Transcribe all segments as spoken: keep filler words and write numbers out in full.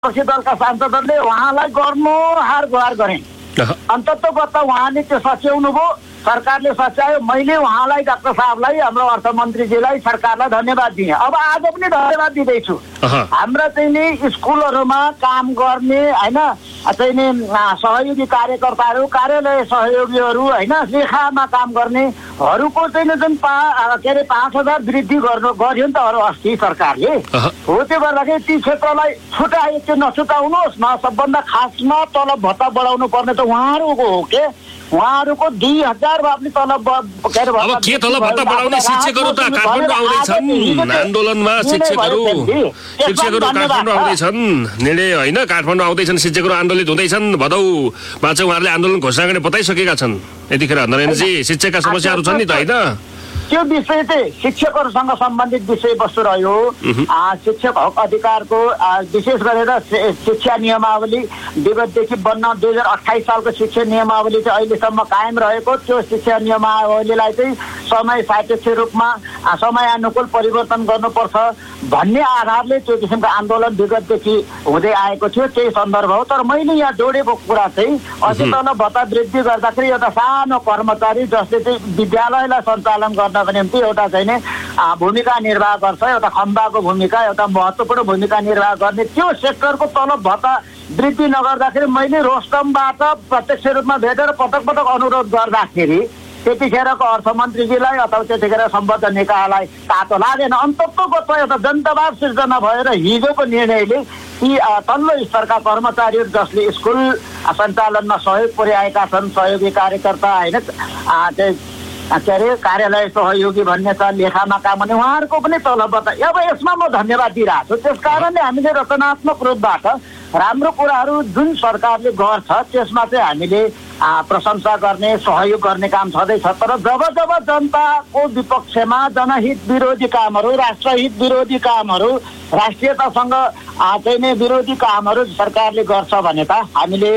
विपक्षी दलका सांसदहरूले उहाँलाई गर्नु हार गुहार गरे। अन्ततोगत उहाँले त्यो सच्याउनु भयो, सरकारले सच्यायो। मैले उहाँलाई डाक्टर साहबलाई हाम्रो अर्थमन्त्रीजीलाई सरकारलाई धन्यवाद दिएँ। अब आज पनि धन्यवाद दिँदैछु। हाम्रा चाहिँ नि स्कुलहरूमा काम गर्ने होइन चाहिँ नि सहयोगी कार्यकर्ताहरू, कार्यालय सहयोगीहरू होइन, लेखामा काम गर्नेहरूको चाहिँ नि जुन पा के अरे पाँच हजार वृद्धि गर्नु गर्यो नि त अरू अस्ति सरकारले। हो त्यो गर्दाखेरि ती क्षेत्रलाई छुटाए त्यो नछुटाउनुहोस् न। सबभन्दा खासमा तलब भत्ता बढाउनु पर्ने त उहाँहरूको हो के। उहाँहरूको दुई हजार बाप्ने तलब के अरे अब के तलब भत्ता बढाउने? शिक्षकहरू त काठमाडौँ आउँदैछन् आन्दोलनमा, शिक्षकहरू शिक्षकहरू काठमाडौँ आउँदैछन् निर्णय होइन, काठमाडौँ आउँदैछन् शिक्षकहरू आन्दोलित हुँदैछन्। भदौमा चाहिँ उहाँहरूले आन्दोलन घोषणा गर्ने बताइसकेका छन्। यतिखेर नरेन्द्रजी शिक्षकका समस्याहरू छन् नि त होइन? त्यो विषय चाहिँ शिक्षकहरूसँग सम्बन्धित विषयवस्तु रह्यो। शिक्षक हक अधिकारको विशेष गरेर शिक्षा नियमावली विगतदेखि बन्न दुई हजार अठाइस सालको शिक्षा नियमावली चाहिँ अहिलेसम्म कायम रहेको, त्यो शिक्षा नियमावलीलाई चाहिँ समय सापेक्ष रूपमा समयानुकूल परिवर्तन गर्नुपर्छ भन्ने आधारले त्यो किसिमको आन्दोलन विगतदेखि हुँदै आएको थियो। त्यही सन्दर्भ हो। तर मैले यहाँ जोडेको कुरा चाहिँ अझै तल भत्ता वृद्धि गर्दाखेरि एउटा सानो कर्मचारी जसले चाहिँ विद्यालयलाई सञ्चालन गर्न निम्ति एउटा चाहिँ नि भूमिका निर्वाह गर्छ, एउटा खम्बाको भूमिका, एउटा महत्त्वपूर्ण भूमिका निर्वाह गर्ने त्यो सेक्टरको तलब भत्ता वृद्धि नगर्दाखेरि मैले रोस्टमबाट प्रत्यक्ष रूपमा भेटेर पटक पटक अनुरोध गर्दाखेरि त्यतिखेरको अर्थमन्त्रीजीलाई अथवा त्यतिखेर सम्बद्ध निकायलाई तातो लागेन। अन्ततोगत एउटा जनतावाद सिर्जना भएर हिजोको निर्णयले ती तल्लो स्तरका कर्मचारीहरू जसले स्कुल सञ्चालनमा सहयोग पुर्याएका छन्, सहयोगी कार्यकर्ता होइन चाहिँ के अरे कार्यालय सहयोगी भन्ने छ, लेखामा काम गर्ने उहाँहरूको पनि तलब भत्ता। अब यसमा म धन्यवाद दिइरहेको छु। त्यस कारणले हामीले रचनात्मक रूपबाट राम्रो कुराहरू जुन सरकारले गर्छ त्यसमा चाहिँ हामीले प्रशंसा गर्ने, सहयोग गर्ने काम छँदैछ। तर जब जब जनताको विपक्षमा जनहित विरोधी कामहरू, राष्ट्रहित विरोधी कामहरू, राष्ट्रियतासँग चाहिँ नै विरोधी कामहरू सरकारले गर्छ भने त हामीले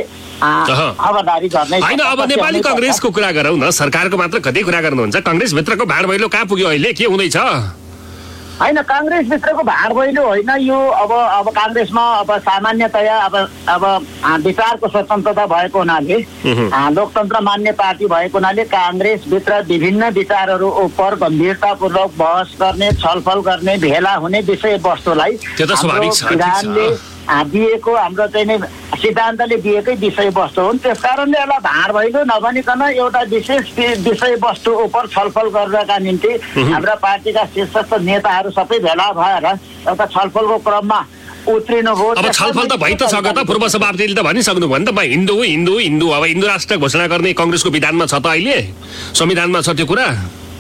खबरदारी गर्ने होइन। अब नेपाली कांग्रेसको कुरा गरौँ न। सरकारको मात्र कति कुरा गर्नुहुन्छ? कांग्रेसभित्रको भाँड भैलो कहाँ पुग्यो अहिले? के हुँदैछ? होइन, कांग्रेसभित्रको भाँड भैलो होइन यो। अब अब कांग्रेसमा अब सामान्यतया अब अब विचारको स्वतन्त्रता भएको हुनाले, लोकतन्त्र मान्ने पार्टी भएको हुनाले कांग्रेसभित्र विभिन्न विचारहरू उपर गम्भीरतापूर्वक बहस गर्ने, छलफल गर्ने, भेला हुने विषय वस्तुलाई विधानले दिएको, हाम्रो चाहिँ नि सिद्धान्तले दिएकै विषयवस्तु हुन्। त्यस कारणले यसलाई भाँड भैलो नभनिकन एउटा विशेष विषयवस्तु उप छलफल गर्नका निम्ति हाम्रा पार्टीका शीर्षस्थ नेताहरू सबै भेला भएर एउटा छलफलको क्रममा उत्रिनु हो। अब छलफल त भइ त सक्यो त। पूर्व सभापतिले त भनिसक्नु भयो नि त, म हिन्दू हिन्दू हिन्दू अब हिन्दू राष्ट्र घोषणा गर्ने कांग्रेसको विधानमा छ त, अहिले संविधानमा छ त्यो कुरा।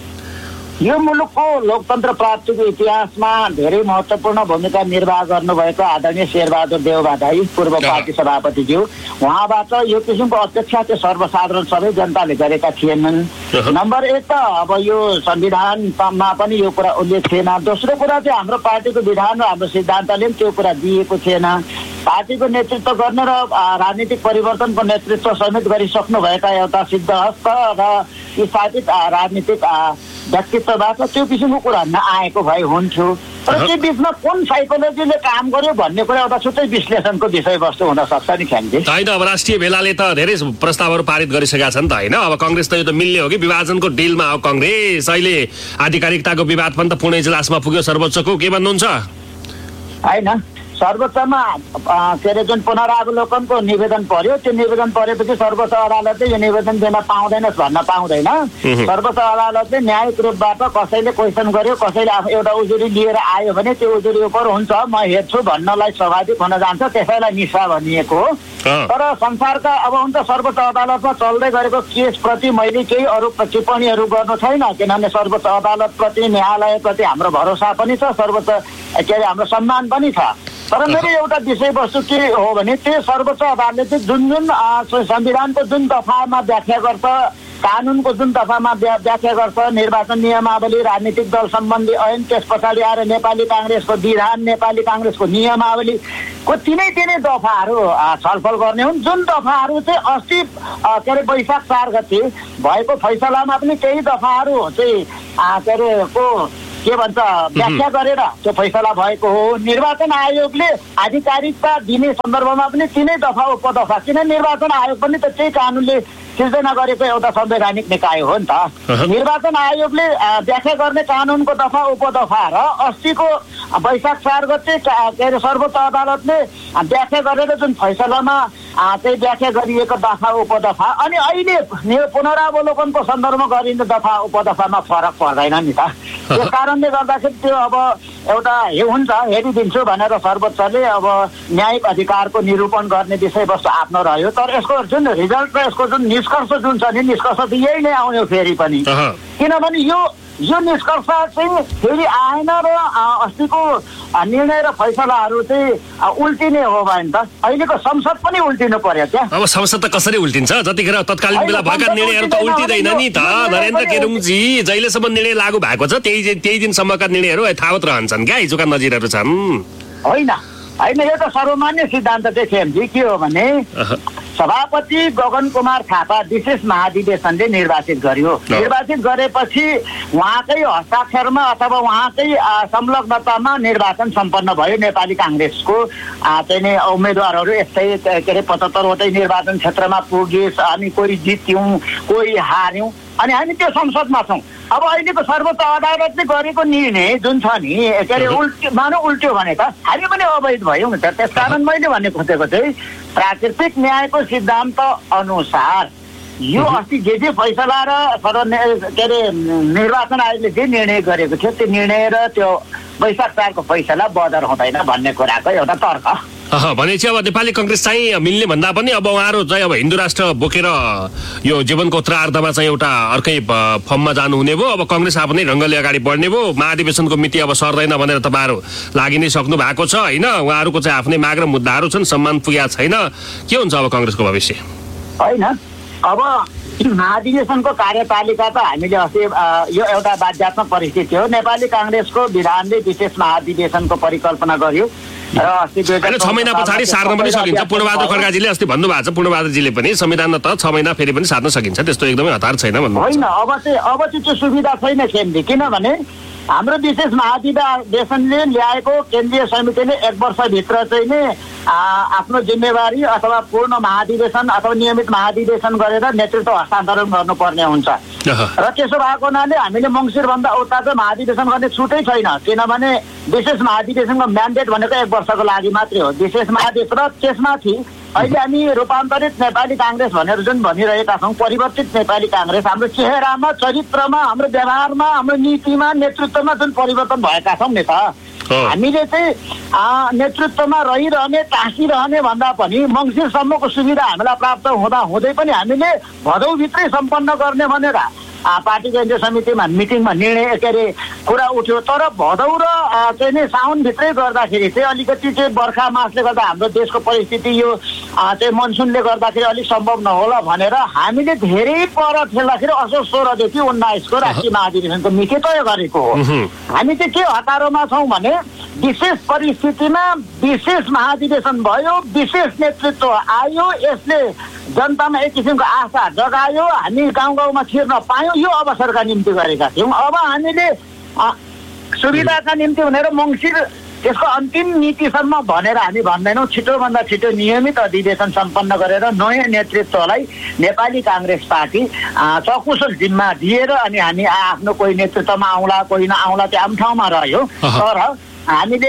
यो मुलुकको लोकतन्त्र प्राप्तिको इतिहासमा धेरै महत्त्वपूर्ण भूमिका निर्वाह गर्नुभएको आदरणीय शेरबहादुर देउबा दाइ, पूर्व पार्टी सभापतिज्यू, उहाँबाट यो किसिमको अपेक्षा चाहिँ सर्वसाधारण सबै जनताले गरेका थिएनन्। नम्बर एक त अब यो संविधानमा पनि यो कुरा उल्लेख थिएन। दोस्रो कुरा चाहिँ हाम्रो पार्टीको विधान र हाम्रो सिद्धान्तले पनि त्यो कुरा दिएको थिएन। पार्टीको नेतृत्व गर्ने र राजनीतिक परिवर्तनको नेतृत्व समेत गरिसक्नुभएका एउटा सिद्धहस्त र स्थापित राजनीतिक व्यक्तित्वबाट त्यो किसिमको कुरा नआएको भए हुन्थ्यो। तर त्यो बिचमा कुन साइकोलोजीले काम गर्यो भन्ने कुरा एउटा छुट्टै विश्लेषणको विषयवस्तु हुन सक्छ नि ख्यान्जी। होइन, अब राष्ट्रिय भेलाले त धेरै प्रस्तावहरू पारित गरिसकेका छन् त होइन? अब कांग्रेस त यो त मिल्ने हो कि विभाजनको डिलमा हो कांग्रेस। अहिले आधिकारिकताको विवाद पनि त पुणे इजलासमा पुग्यो सर्वोच्चको, के भन्नुहुन्छ? होइन, सर्वोच्चमा के अरे जुन पुनरावलोकनको निवेदन पर्यो, त्यो निवेदन परेपछि सर्वोच्च अदालतले यो निवेदन दिन पाउँदैनस् भन्न पाउँदैन। सर्वोच्च अदालतले न्यायिक रूपबाट कसैले क्वेसन गर्यो, कसैले एउटा उजुरी लिएर आयो भने त्यो उजुरी उप हुन्छ, म हेर्छु भन्नलाई स्वाभाविक हुन जान्छ, त्यसैलाई निशा भनिएको हो। तर संसारका अब हुन्छ सर्वोच्च अदालतमा चल्दै गरेको केसप्रति मैले केही अरू टिप्पणीहरू गर्नु छैन, किनभने सर्वोच्च अदालतप्रति, न्यायालयप्रति हाम्रो भरोसा पनि छ, सर्वोच्च के अरे हाम्रो सम्मान पनि छ। तर मेरो एउटा विषयवस्तु के हो भने त्यो सर्वोच्च अदालतले चाहिँ जुन जुन संविधानको जुन दफामा व्याख्या गर्छ, कानुनको जुन दफामा व्याख्या गर्छ, निर्वाचन नियमावली, राजनीतिक दल सम्बन्धी ऐन, त्यस पछाडि आएर नेपाली कांग्रेसको विधान, नेपाली कांग्रेसको नियमावलीको तिनै तिनै दफाहरू छलफल गर्ने हुन्। जुन दफाहरू चाहिँ अस्ति के अरे वैशाख चार गते भएको फैसलामा पनि केही दफाहरू चाहिँ के अरे को के भन्छ व्याख्या गरेर त्यो फैसला भएको हो। निर्वाचन आयोगले आधिकारिकता दिने सन्दर्भमा पनि तिनै दफा उपदफा, किन निर्वाचन आयोग पनि त त्यही कानुनले सिर्जना गरेको एउटा संवैधानिक निकाय हो नि त। निर्वाचन आयोगले व्याख्या गर्ने कानुनको दफा उपदफा र अस्तिको वैशाख चार गते के अरे सर्वोच्च अदालतले व्याख्या गरेर जुन फैसलामा त्यही व्याख्या गरिएको दफा उपदफा अनि अहिले पुनरावलोकनको सन्दर्भमा गरिने दफा उपदफामा फरक पर्दैन नि त। त्यस कारणले गर्दाखेरि त्यो अब एउटा हुन्छ हेरिदिन्छु भनेर सर्वोच्चले अब न्यायिक अधिकारको निरूपण गर्ने विषयवस्तु आफ्नो रह्यो। तर यसको जुन रिजल्ट र यसको जुन निष्कर्ष जुन छ नि निष्कर्ष त यही नै आउने फेरि पनि, किनभने यो यो निष्कर्ष चाहिँ फेरि आएन र अस्तिको निर्णय र फैसलाहरू चाहिँ उल्टिने हो भने त अहिलेको संसद पनि उल्टिनु पर्यो क्या। अब संसद त कसरी उल्टिन्छ, जतिखेर तत्कालीन बेला भएका निर्णयहरू त उल्टिँदैन नि त नरेन्द्र केरुङजी। जहिलेसम्म निर्णय लागू भएको छ त्यही त्यही दिनसम्मका निर्णयहरू यथावत रहन्छन् क्या, हिजोका नजिरहरू छन्। होइन होइन यो त सर्वमान्य सिद्धान्त चाहिँ खेमजी के हो भने सभापति गगन कुमार थापा विशेष महाधिवेशनले निर्वाचित गर्यो। निर्वाचित गरेपछि उहाँकै हस्ताक्षरमा अथवा उहाँकै संलग्नतामा निर्वाचन सम्पन्न भयो। नेपाली काङ्ग्रेसको चाहिँ उम्मेद्वारहरू यस्तै के अरे पचहत्तरवटै निर्वाचन क्षेत्रमा पुगे, अनि कोही जित्यौँ कोही हार्यौँ अनि हामी त्यो संसदमा छौँ। अब अहिलेको सर्वोच्च अदालतले गरेको निर्णय जुन छ नि के अरे उल्ट्यो मानव उल्ट्यो भने त हामी पनि अवैध भयौँ नि त। त्यसकारण मैले भन्ने खोजेको चाहिँ प्राकृतिक न्यायको सिद्धान्त अनुसार यो अस्ति जे जे फैसला र सर्व के अरे निर्वाचन आयोगले जे निर्णय गरेको थियो त्यो निर्णय र त्यो वैशाख चारको फैसला बदर हुँदैन भन्ने कुराको एउटा तर्क भनेपछि अब नेपाली कांग्रेस चाहिँ मिल्ने भन्दा पनि अब उहाँहरू चाहिँ अब हिन्दू राष्ट्र बोकेर यो जीवनको उत्तरार्धमा चाहिँ एउटा अर्कै फर्ममा जानुहुने भयो। अब कांग्रेस आफ्नै ढङ्गले अगाडि बढ्ने भयो। महाधिवेशनको मिति अब सर्दैन भनेर तपाईँहरू लागि नै सक्नु भएको छ होइन। उहाँहरूको चाहिँ आफ्नै माग र मुद्दाहरू छन्, सम्मान पुगेको छैन। के हुन्छ अब कांग्रेसको भविष्य? होइन अब महाधिवेशनको कार्यतालिका त हामीले अस्ति यो एउटा बाध्यात्मक परिस्थिति हो। नेपाली कांग्रेसको विधानले विशेष महाधिवेशनको परिकल्पना गर्यो र अस्ति छ महिना पछाडि सार्न पनि सकिन्छ। पूर्णबहादुर खड्काजीले अस्ति भन्नुभएको छ, पूर्णबहादुरजीले पनि संविधानमा त छ महिना फेरि पनि सार्न सकिन्छ, त्यस्तो एकदमै हतार छैन भन्नु। होइन अब चाहिँ अब चाहिँ त्यो सुविधा छैन खेमजी, किनभने हाम्रो विशेष महाधिवेशनले ल्याएको केन्द्रीय समितिले एक वर्षभित्र चाहिँ नै आफ्नो जिम्मेवारी अथवा पूर्ण महाधिवेशन अथवा नियमित महाधिवेशन गरेर नेतृत्व हस्तान्तरण गर्नुपर्ने हुन्छ र त्यसो भएको हुनाले हामीले मङ्सिरभन्दा उता चाहिँ महाधिवेशन गर्ने छुटै छैन, किनभने विशेष महाधिवेशनको म्यान्डेट भनेको एक वर्षको लागि मात्रै हो। विशेष महाधिवेशन र त्यसमाथि अहिले हामी रूपान्तरित नेपाली कांग्रेस भनेर जुन भनिरहेका छौँ, परिवर्तित नेपाली कांग्रेस हाम्रो चेहरामा, चरित्रमा, हाम्रो व्यवहारमा, हाम्रो नीतिमा, नेतृत्वमा जुन परिवर्तन भएका छौँ नि त, हामीले चाहिँ नेतृत्वमा रहिरहने टाँसिरहने भन्दा पनि मङ्सिरसम्मको सुविधा हामीलाई प्राप्त हुँदा हुँदै पनि हामीले भदौभित्रै सम्पन्न गर्ने भनेर पार्टी केन्द्रीय समितिमा मिटिङमा निर्णय के अरे कुरा उठ्यो। तर भदौ र चाहिँ नि साउनभित्रै गर्दाखेरि चाहिँ अलिकति चाहिँ बर्खा मासले गर्दा हाम्रो देशको परिस्थिति यो चाहिँ मनसुनले गर्दाखेरि अलिक सम्भव नहोला भनेर हामीले धेरै पर ठेल्दाखेरि असोज सोह्रदेखि उन्नाइसको राष्ट्रिय महाधिवेशनको मिति तय गरेको हो। हामी चाहिँ के हतारोमा छौँ भने विशेष परिस्थितिमा विशेष महाधिवेशन भयो, विशेष नेतृत्व आयो, यसले जनतामा एक किसिमको आशा जगायो, हामी गाउँ गाउँमा छिर्न पायौँ, यो अवसरका निम्ति गरेका थियौँ। अब हामीले सुविधाका निम्ति भनेर मङ्सिर त्यसको अन्तिम नीतिसम्म भनेर हामी भन्दैनौँ, छिटोभन्दा छिटो नियमित अधिवेशन सम्पन्न गरेर नयाँ नेतृत्वलाई नेपाली कांग्रेस पार्टी सकुशल जिम्मा दिएर अनि हामी आफ्नो कोही नेतृत्वमा आउँला कोही नआउँला त्यो आम ठाउँमा रह्यो। तर हामीले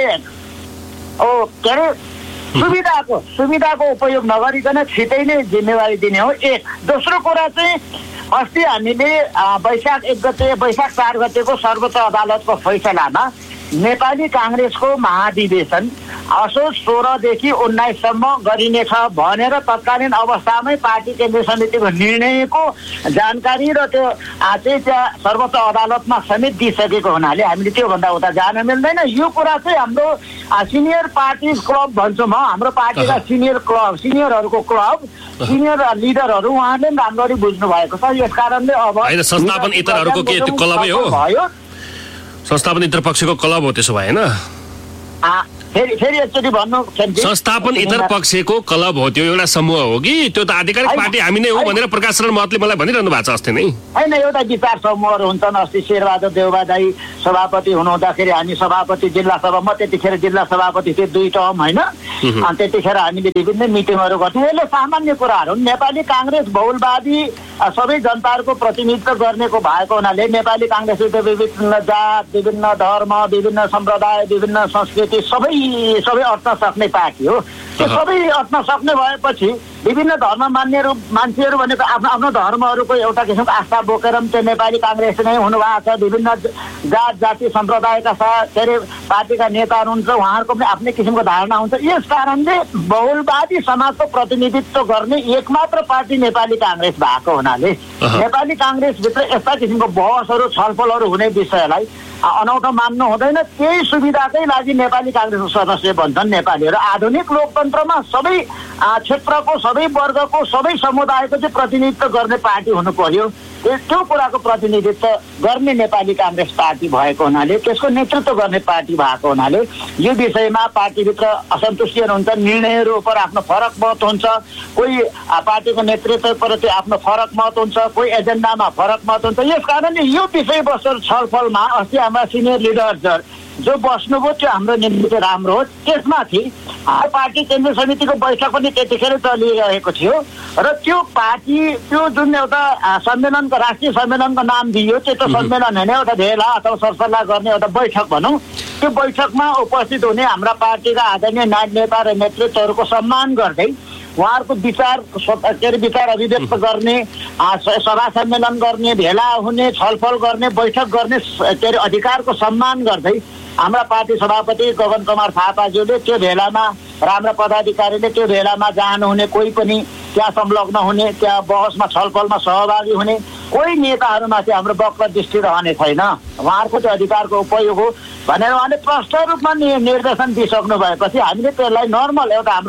ओ के अरे सुविधाको सुविधाको उपयोग नगरिकन छिटै नै जिम्मेवारी दिने हो। एक दोस्रो कुरा चाहिँ अस्ति हामीले वैशाख एक गते वैशाख चार गतेको सर्वोच्च अदालतको फैसलामा नेपाली कांग्रेसको महाधिवेशन असोज सोह्रदेखि उन्नाइससम्म गरिनेछ भनेर तत्कालीन अवस्थामै पार्टी केन्द्रीय समितिको निर्णयको जानकारी र त्यो चाहिँ त्यहाँ सर्वोच्च अदालतमा समेत दिइसकेको हुनाले हामीले त्योभन्दा उता जान मिल्दैन। यो कुरा चाहिँ हाम्रो सिनियर पार्टी क्लब भन्छौँ, हाम्रो पार्टीका सिनियर क्लब सिनियरहरूको क्लब सिनियर लिडरहरू उहाँले पनि राम्ररी बुझ्नु भएको छ। यस कारणले अब संस्थापन इतरहरूको के क्लबै हो, संस्थापन इतर पक्षको क्लब हो त्यसो भएन। फेरि फेरि एकचोटि भन्नु संस्थापन इतर पक्षको क्लब हो, त्यो एउटा समूह हो कि त्यो त आधिकारिक पार्टी हामी नै हो भनेर प्रकाश शरण महतले मलाई भनिरहनु भएको छ अस्ति नै? होइन, एउटा विचार समूहहरू हुन्छन्। अस्ति शेरबहादुर देउबा दाई सभापति हुनुहुँदाखेरि हामी सभापति जिल्ला सभा, म त्यतिखेर जिल्ला सभापति थिएँ दुई टर्म होइन, अनि त्यतिखेर हामीले विभिन्न मिटिङहरू गर्थ्यौँ। यसले सामान्य कुराहरू हुन्। नेपाली काङ्ग्रेस बहुलवादी सबै जनताहरूको प्रतिनिधित्व गर्नेको भएको हुनाले नेपाली काङ्ग्रेसले विभिन्न जात, विभिन्न धर्म, विभिन्न सम्प्रदाय, विभिन्न संस्कृति सबै सबै अट्न सक्ने पार्टी हो। त्यो सबै अट्न सक्ने भएपछि विभिन्न धर्म मान्नेहरू मान्छेहरू भनेको आफ्नो आफ्नो धर्महरूको एउटा किसिमको आस्था बोकेर पनि त्यो नेपाली काङ्ग्रेस नै हुनुभएको छ। विभिन्न जात जाति सम्प्रदायका के अरे पार्टीका नेताहरू हुन्छ, उहाँहरूको पनि आफ्नै किसिमको धारणा हुन्छ। यस कारणले बहुलवादी समाजको प्रतिनिधित्व गर्ने एकमात्र पार्टी नेपाली काङ्ग्रेस भएको हुनाले नेपाली काङ्ग्रेसभित्र यस्ता किसिमको बहसहरू छलफलहरू हुने विषयलाई अनौठो मान्नु हुँदैन। त्यही सुविधाकै लागि नेपाली काङ्ग्रेसको सदस्य बन्छन् नेपालीहरू। आधुनिक लोकतन्त्रमा सबै क्षेत्रको, सबै वर्गको, सबै समुदायको चाहिँ प्रतिनिधित्व गर्ने पार्टी हुनु पर्यो। त्यो कुराको प्रतिनिधित्व गर्ने नेपाली काङ्ग्रेस पार्टी भएको हुनाले, त्यसको नेतृत्व गर्ने पार्टी भएको हुनाले यो विषयमा पार्टीभित्र असन्तुष्टिहरू हुन्छ, निर्णयहरू उप आफ्नो फरक मत हुन्छ, कोही पार्टीको नेतृत्वप्रति आफ्नो फरक मत हुन्छ, कोही एजेन्डामा फरक मत हुन्छ। यस कारणले यो विषयवस्तु छलफलमा अस्ति हाम्रा सिनियर लिडर्सहरू जो बस्नुभयो त्यो हाम्रो निम्ति राम्रो हो। त्यसमाथि पार्टी केन्द्रीय समितिको बैठक पनि त्यतिखेर चलिरहेको थियो र त्यो पार्टी त्यो जुन एउटा सम्मेलनको राष्ट्रिय सम्मेलनको नाम दियो, त्यो त सम्मेलन होइन, एउटा भेला अथवा सरसल्लाह गर्ने एउटा बैठक भनौँ। त्यो बैठकमा उपस्थित हुने हाम्रा पार्टीका आदरणीय नेता र नेतृत्वहरूको सम्मान गर्दै उहाँहरूको विचार के अरे विचार अभिव्यक्त गर्ने, सभा सम्मेलन गर्ने, भेला हुने, छलफल गर्ने, बैठक गर्ने के अरे अधिकारको सम्मान गर्दै हाम्रा पार्टी सभापति गगन कुमार थापाज्यूले त्यो भेलामा र हाम्रा पदाधिकारीले त्यो भेलामा जानुहुने, कोही पनि त्यहाँ संलग्न हुने, त्यहाँ बहसमा छलफलमा सहभागी हुने कोही नेताहरूमाथि हाम्रो वक्र दृष्टि रहने छैन। उहाँहरूको त्यो अधिकारको उपयोग हो भनेर उहाँले प्रष्ट रूपमा निर्देशन दिइसक्नु भएपछि हामीले त्यसलाई नर्मल एउटा हाम्रो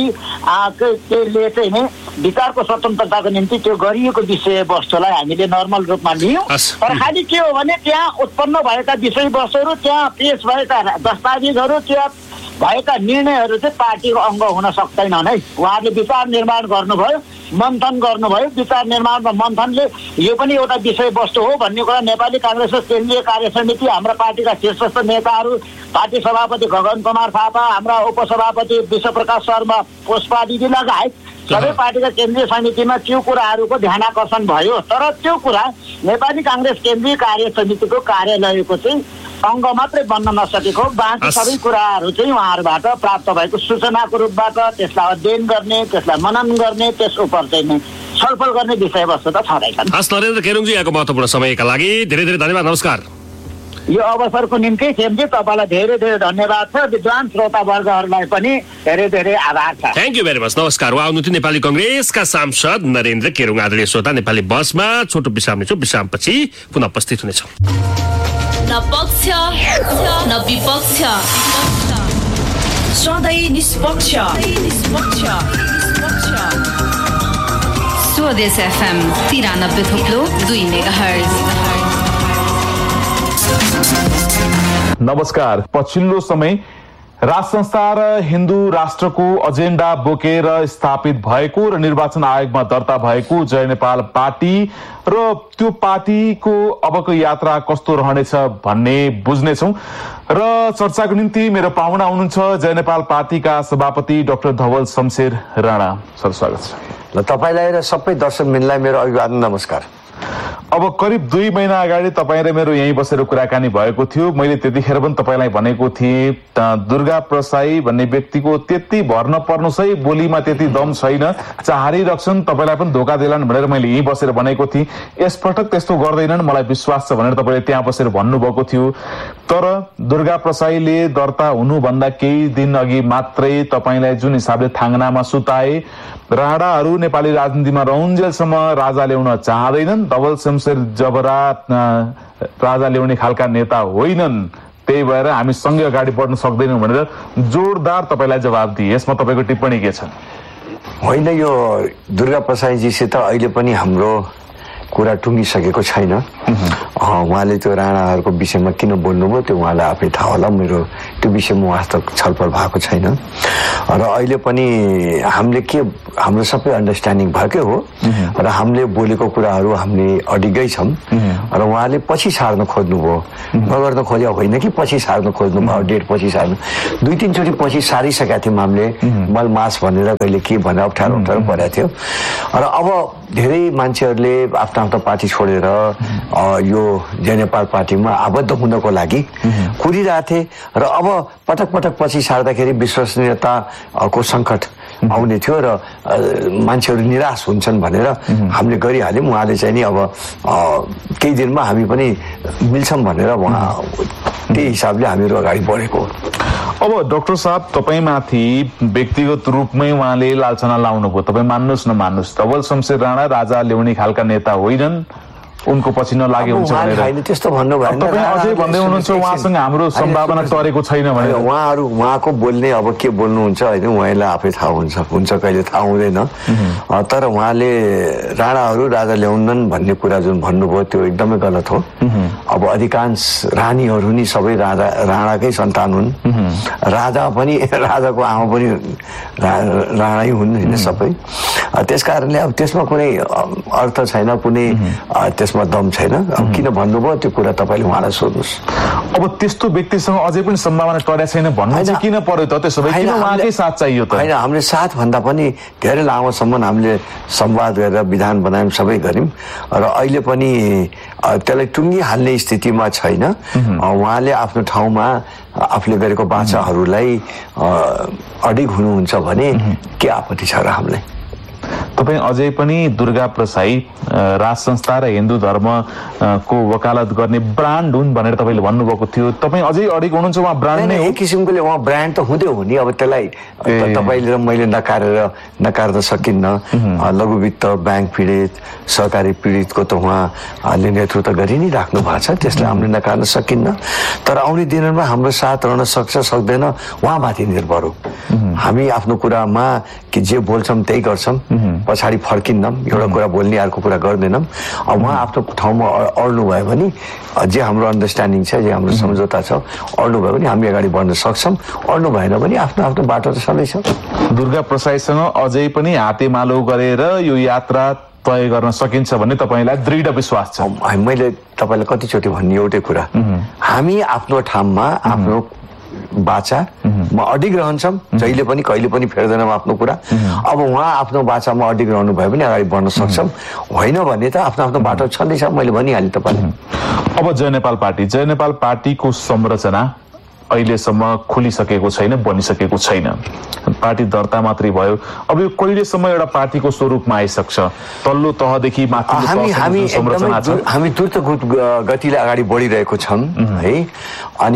पार्टीले चाहिँ नि विचारको स्वतन्त्रताको निम्ति त्यो गरिएको विषयवस्तुलाई हामीले नर्मल रूपमा लियौँ। तर खालि के हो भने त्यहाँ उत्पन्न भएका विषयवस्तुहरू, त्यहाँ पेश भएका दस्तावेजहरू, त्यहाँ भएका निर्णयहरू चाहिँ पार्टीको अङ्ग हुन सक्दैनन् है। उहाँहरूले विचार निर्माण गर्नुभयो, मन्थन गर्नुभयो। विचार निर्माणमा मन्थनले यो पनि एउटा विषयवस्तु हो भन्ने कुरा नेपाली काङ्ग्रेसको केन्द्रीय कार्य समिति, हाम्रा पार्टीका शीर्षस्थ नेताहरू, पार्टी सभापति गगन कुमार थापा, हाम्रा उपसभापति विश्वप्रकाश शर्मा, पुष्पा दिदी लगायत सबै पार्टीका केन्द्रीय समितिमा त्यो कुराहरूको ध्यानाकर्षण भयो। तर त्यो कुरा नेपाली काङ्ग्रेस केन्द्रीय कार्य समितिको कार्यालयको चाहिँ अङ्ग मात्रै बन्न नसकेको, बाँकी सबै कुराहरू चाहिँ उहाँहरूबाट प्राप्त भएको सूचनाको रूपबाट त्यसलाई अध्ययन गर्ने, त्यसलाई मनन गर्ने, त्यस उप चाहिँ छलफल गर्ने विषयवस्तु त छँदैछन्। हस् नरेन्द्र केरुङजी, यहाँको महत्त्वपूर्ण समयका लागि धेरै धेरै धन्यवाद। नमस्कार। यो अवसरको निम्ति खेमजी तपाईँलाई धेरै धेरै धन्यवाद छ। विद्वान श्रोतावर्गहरूलाई पनि धेरै धेरै आभार छ। Thank you very much. नमस्कार। उहाँ हुनुहुन्थ्यो नेपाली कङ्ग्रेसका सांसद नरेन्द्र केरुङ। आदरणीय श्रोता, नेपाली बसमा छोटो विश्राम लिन्छौँ। विश्रामपछि पुनः उपस्थित हुनेछौँ। न पक्ष न विपक्ष, सधैँ निष्पक्ष। स्वदेश एफएम तिरानब्बे थोप्लो दुई मेगाहर्ज। नमस्कार। पछिल्लो समय राज संस्था र हिन्दू राष्ट्रको एजेन्डा बोकेर स्थापित भएको र निर्वाचन आयोगमा दर्ता भएको जय नेपाल पार्टी र त्यो पार्टीको अबको यात्रा कस्तो रहनेछ भन्ने बुझ्नेछौँ र चर्चाको निम्ति मेरो पाहुना हुनुहुन्छ जय नेपाल पार्टीका सभापति डाक्टर धवल शमशेर राणा। सर स्वागत छ। ल, तपाईँलाई र सबै दर्शकबिनलाई मेरो अभिवादन, नमस्कार। अब करिब दुई महिना अगाडि तपाईँ र मेरो यहीँ बसेर कुराकानी भएको थियो। मैले त्यतिखेर पनि तपाईँलाई भनेको थिएँ दुर्गा प्रसाई भन्ने व्यक्तिको त्यति भर्न पर्नुहोस् है, बोलीमा त्यति दम छैन, चाहारिरहन्छन्, तपाईँलाई पनि धोका देलान् भनेर मैले यहीँ बसेर भनेको थिएँ। यसपटक त्यस्तो गर्दैनन्, मलाई विश्वास छ भनेर तपाईँले त्यहाँ बसेर भन्नुभएको थियो। तर दुर्गा प्रसाईले दर्ता हुनुभन्दा केही दिन अघि मात्रै तपाईँलाई जुन हिसाबले थाङ्नामा सुताए, राणाहरू नेपाली राजनीतिमा रहन्जेलसम्म राजा ल्याउन चाहँदैनन्, धवल शमशेर जबरा राजा ल्याउने खालका नेता होइनन्, त्यही भएर हामी सँगै अगाडि बढ्न सक्दैनौँ भनेर जोरदार तपाईँलाई जवाब दिए। यसमा तपाईँको टिप्पणी के छ? होइन, यो दुर्गा प्रसाईजीसित अहिले पनि हाम्रो कुरा टुङ्गिसकेको छैन। उहाँले त्यो राणाहरूको विषयमा किन बोल्नुभयो त्यो उहाँलाई आफै थाहा होला। मेरो त्यो विषयमा उहाँ त छलफल भएको छैन र अहिले पनि हामीले के हाम्रो सबै अन्डरस्ट्यान्डिङ भएकै हो र हामीले बोलेको कुराहरू हामीले अडिगै छौँ र उहाँले पछि सार्न खोज्नुभयो, नगर्न खोज्या होइन कि पछि सार्न खोज्नुभयो, डेट पछि सार्नु। दुई तिनचोटि पछि सारिसकेका थियौँ हामीले, मल मास भनेर कहिले के भनेर अप्ठ्यारो अप्ठ्यारो परेको थियो र अब धेरै मान्छेहरूले आफ्नो आफ्नो पार्टी छोडेर यो जय नेपाल पार्टीमा आबद्ध हुनको लागि कुरिरहेको थिए र अब पटक पटक पछि सार्दाखेरि विश्वसनीयताको सङ्कट आउने थियो र मान्छेहरू निराश हुन्छन् भनेर हामीले गरिहाल्यौँ। उहाँले चाहिँ नि अब केही दिनमा हामी पनि मिल्छौँ भनेर उहाँ त्यही हिसाबले हामीहरू अगाडि बढेको हो। अब डाक्टर साहब, तपाईँमाथि व्यक्तिगत रूपमै उहाँले लालछना लाउनुभयो, तपाईँ मान्नुहोस् नमान्नुहोस्, धवल शमशेर राणा राजा ल्याउने खालका नेता होइनन्, उनको पछि नलागे हुन्छ भनेर त्यस्तो भन्नु भएन। तपाईँ अझै भन्दै हुनुहुन्छ उहाँसँग हाम्रो सम्भावना टरेको छैन भनेर। उहाँहरू उहाँको बोल्ने अब के बोल्नुहुन्छ होइन उहाँलाई आफै थाहा हुन्छ, हुन्छ कहिले थाहा हुँदैन। तर उहाँले राणाहरू राजा ल्याउनन् भन्ने कुरा जुन भन्नुभयो त्यो एकदमै गलत हो। अब अधिकांश रानीहरू नि सबै राजा राणाकै सन्तान हुन्, राजा पनि राजाको आमा पनि राणै हुन् होइन सबै। त्यस कारणले अब त्यसमा कुनै अर्थ छैन, कुनै त्यसमा दम छैन। अब किन भन्नुभयो त्यो कुरा तपाईँले उहाँलाई सोध्नुहोस्। अब त्यस्तो व्यक्तिसँग अझै पनि सम्भावना टरेको छैन भन्नु चाहिँ किन पर्यो त? त्यसो भए किन उहाँकै साथ चाहियो त? होइन, हामीले साथ भन्दा पनि धेरै लामोसम्म हामीले संवाद गरेर विधान बनायौँ, सबै गऱ्यौँ र अहिले पनि त्यसलाई टुङ्गिहाल्ने स्थितिमा छैन। उहाँले आफ्नो ठाउँमा आफूले गरेको बाचाहरूलाई अडिग हुनुहुन्छ भने के आपत्ति छ र हामीलाई? तपाईँ अझै पनि दुर्गा प्रसाई राज संस्था र हिन्दू धर्मको वकालत गर्ने ब्रान्ड हुन् भनेर तपाईँले भन्नुभएको थियो, तपाईँ अझै अडिग हुनुहुन्छ उहाँ ब्रान्ड नै? एक किसिमकोले उहाँ ब्रान्ड त हुँदै हो नि। अब त्यसलाई तपाईँले र मैले नकारेर नकार्न सकिन्न। लघुवित्त ब्याङ्क पीडित सहकारी पीडितको त उहाँले नेतृत्व गरि नै राख्नु भएको छ, त्यसलाई हामीले नकार्न सकिन्न। तर आउने दिनमा हाम्रो साथ रहन सक्छ सक्दैन उहाँमाथि निर्भर हो। हामी आफ्नो कुरामा कि जे बोल्छौँ त्यही गर्छौँ, पछाडि फर्किन्नौँ, एउटा कुरा बोल्ने अर्को कुरा गर्दैनौँ। अब उहाँ आफ्नो ठाउँमा अड्नु भयो भने जे हाम्रो अन्डरस्ट्यान्डिङ छ, जे हाम्रो सम्झौता छ, अड्नु भयो भने हामी अगाडि बढ्न सक्छौँ, अड्नु भएन भने आफ्नो आफ्नो बाटो त छँदैछ। दुर्गा प्रसाईसँग अझै पनि हातेमालो गरेर यो यात्रा तय गर्न सकिन्छ भन्ने तपाईँलाई दृढ विश्वास छ? मैले तपाईँलाई कतिचोटि भन्ने एउटै कुरा, हामी आफ्नो ठाउँमा आफ्नो बाचामा अडिग रहन्छौँ, जहिले पनि कहिले पनि फेर्दैनौँ आफ्नो कुरा। अब उहाँ आफ्नो बाचामा अडिग रहनु भयो भने अगाडि बढ्न सक्छौँ, होइन भने त आफ्नो आफ्नो बाटो छँदैछ। मैले भनिहालेँ तपाईँलाई। अब जय नेपाल पार्टी जय नेपाल पार्टीको संरचना अहिलेसम्म खुलिसकेको छैन, बनिसकेको छैन, पार्टी दर्ता मात्रै भयो। अब यो कहिलेसम्म एउटा पार्टीको स्वरूपमा आइसक्छ? तल्लो तहदेखि माथि हामी हामी संरचना छ, हामी द्रुत गतिले अगाडि बढिरहेको छौँ है। अनि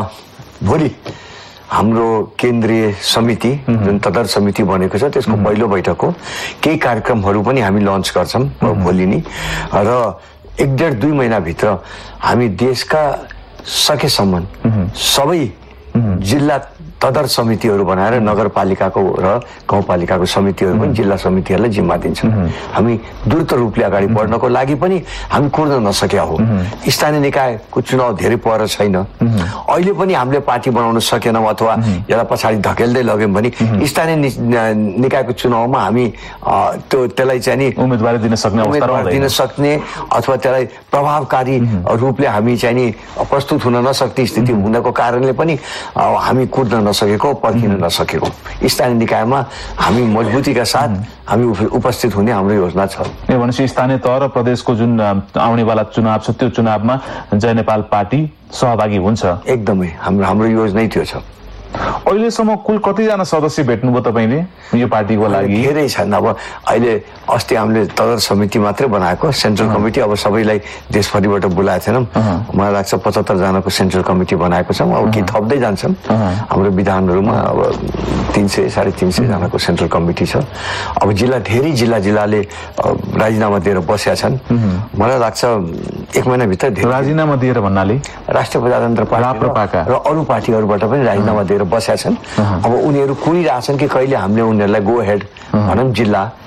भोलि हाम्रो केन्द्रीय समिति जुन तदर समिति बनेको छ त्यसको पहिलो बैठक हो। केही कार्यक्रमहरू पनि हामी लन्च गर्छौँ भोलि नै र एक डेढ दुई महिनाभित्र हामी देशका सकेसम्म सबै जिल्ला तदर समितिहरू बनाएर नगरपालिकाको र गाउँपालिकाको समितिहरू पनि जिल्ला समितिहरूलाई जिम्मा दिन्छौँ। हामी द्रुत रूपले अगाडि बढ्नको लागि पनि हामी कुर्न नसकेका हो। स्थानीय निकायको चुनाव धेरै पर छैन, अहिले पनि हामीले पार्टी बनाउन सकेनौँ अथवा यसलाई पछाडि धकेल्दै लग्यौँ भने स्थानीय निकायको चुनावमा हामी त्यो त्यसलाई चाहिँ नि उम्मेदवारी दिन सक्ने उम्मेदवार दिन सक्ने अथवा त्यसलाई प्रभावकारी रूपले हामी चाहिँ नि प्रस्तुत हुन नसक्ने स्थिति हुनको कारणले पनि हामी कुर्न नसकेको, पर्खिन नसकेको। स्थानीय निकायमा हामी मजबुतीका साथ हामी उपस्थित हुने हाम्रो योजना छ। ए भनेपछि स्थानीय तह र प्रदेशको जुन आउनेवाला चुनाव छ त्यो चुनावमा जय नेपाल पार्टी सहभागी हुन्छ? एकदमै हाम्रो हाम्रो योजनै त्यो छ। अहिलेसम्म कुल कतिजना सदस्य भेट्नुभयो तपाईँले यो पार्टीको लागि? धेरै छन्। अब अहिले अस्ति हामीले तदर समिति मात्रै बनाएको, सेन्ट्रल कमिटी अब सबैलाई देशभरिबाट बोलाएको थिएनौँ। मलाई लाग्छ पचहत्तर जनाको सेन्ट्रल कमिटी बनाएको छौँ। अब के थप्दै जान्छौँ। हाम्रो विधानहरूमा अब तिन सय साढे तिन सय जनाको सेन्ट्रल कमिटी छ। अब जिल्ला धेरै जिल्ला जिल्लाले राजीनामा दिएर बसेका छन्। मलाई लाग्छ एक महिनाभित्र धेरै राजीनामा दिएर भन्नाले राष्ट्रिय प्रजातन्त्र पार्टी र अरू पार्टीहरूबाट पनि राजीनामा दिएर बसेका छन्। अब उनीहरू कुरिरहेछन् कि कहिले हामीले उनीहरूलाई गो हेड भनौँ जिल्ला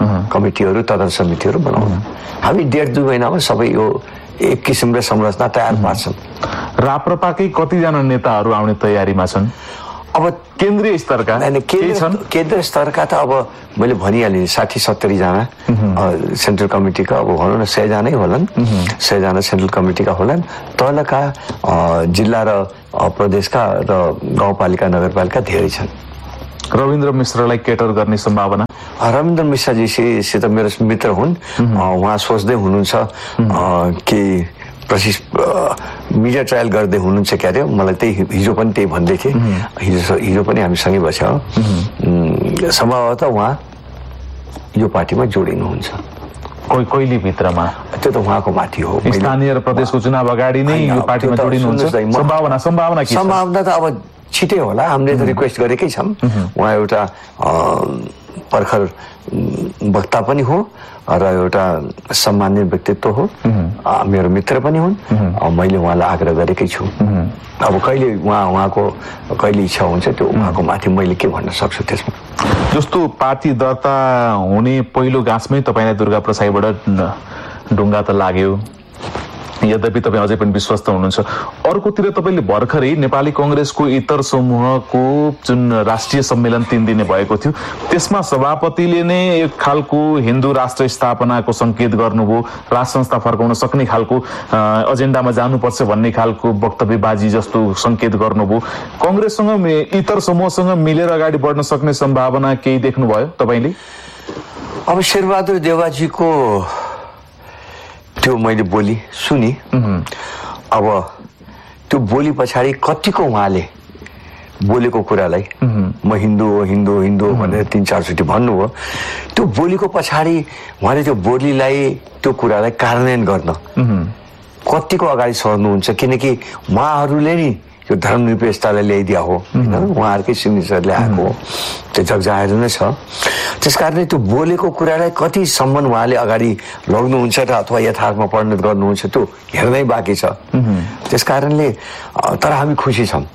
कमिटीहरू तदन समितिहरू बनाउनु। हामी डेढ दुई महिनामा सबै यो एक किसिमले संरचना तयार पार्छौँ। राप्रपाकै कतिजना नेताहरू आउने तयारीमा छन्? अब केन्द्रीय स्तरका केन्द्र केन्द्रीय स्तरका त अब मैले भनिहालेँ साठी सत्तरी जना सेन्ट्रल कमिटीका अब भनौँ न सयजना होलान्, सयजना सेन्ट्रल कमिटीका होलान्। तलका जिल्ला र प्रदेशका र गाउँपालिका नगरपालिका धेरै छन्। रविन्द्र मिश्रलाई केटर गर्ने सम्भावना? रविन्द्र मिश्रजीसित मेरो मित्र हुन्, उहाँ सोच्दै हुनुहुन्छ कि प्रशिष मिडिया ट्रायल गर्दै हुनुहुन्छ क्या अरे। मलाई त्यही हिजो पनि त्यही भन्दै थिएँ, हिजो हिजो पनि हामी सँगै बस्यौँ। सम्भवतः उहाँ यो पार्टीमा जोडिनुहुन्छ। कोही कहिले भित्रमा? त्यो त उहाँको माथि हो। स्थानीय र प्रदेशको चुनाव अगाडि नै यो पार्टीमा जोडिनुहुन्छ? सम्भावना सम्भावना के छ? सम्भावना त अब छिटै होला। हामीले त रिक्वेस्ट गरेकै छौँ। उहाँ एउटा पर्खर वक्ता पनि हो र एउटा सम्मानित व्यक्तित्व हो, मेरो मित्र पनि हुन्। मैले उहाँलाई आग्रह गरेकै छु। अब कहिले उहाँ उहाँको कहिले इच्छा हुन्छ त्यो उहाँको माथि मैले के भन्न सक्छु त्यसमा। जस्तो पार्टी दर्ता हुने पहिलो गाँसमै तपाईँलाई दुर्गा प्रसाईबाट ढुङ्गा त लाग्यो, यद्यपि तपाईँ अझै पनि विश्वस्त हुनुहुन्छ। अर्कोतिर तपाईँले भर्खरै नेपाली कङ्ग्रेसको इतर समूहको जुन राष्ट्रिय सम्मेलन तीन दिने भएको थियो त्यसमा सभापतिले नै एक खालको हिन्दू राष्ट्र स्थापनाको सङ्केत गर्नुभयो, राज संस्था फर्काउन सक्ने खालको एजेन्डामा जानुपर्छ भन्ने खालको वक्तव्यबाजी जस्तो सङ्केत गर्नुभयो। कङ्ग्रेससँग इतर समूहसँग मिलेर अगाडि बढ्न सक्ने सम्भावना केही देख्नुभयो तपाईँले? अब शेरबहादुर देवाजीको त्यो मैले बोली सुनि। अब त्यो बोली पछाडि कतिको उहाँले बोलेको कुरालाई म हिन्दू हो हिन्दू हो हिन्दू हो भनेर तिन चारचोटि भन्नुभयो। त्यो बोलीको पछाडि उहाँले त्यो बोलीलाई त्यो कुरालाई कार्यान्वयन गर्न कतिको अगाडि सर्नुहुन्छ, किनकि उहाँहरूले नि यो धर्मनिरपेक्षतालाई ल्याइदिया हो, उहाँहरूकै सिग्नेचरले आएको हो, त्यो जगजाहेर नै छ। त्यस कारणले त्यो बोलेको कुरालाई कतिसम्म उहाँले अगाडि लग्नुहुन्छ र अथवा यथार्थमा परिणत गर्नुहुन्छ त्यो हेर्नै बाँकी छ। त्यस कारणले तर हामी खुसी छौँ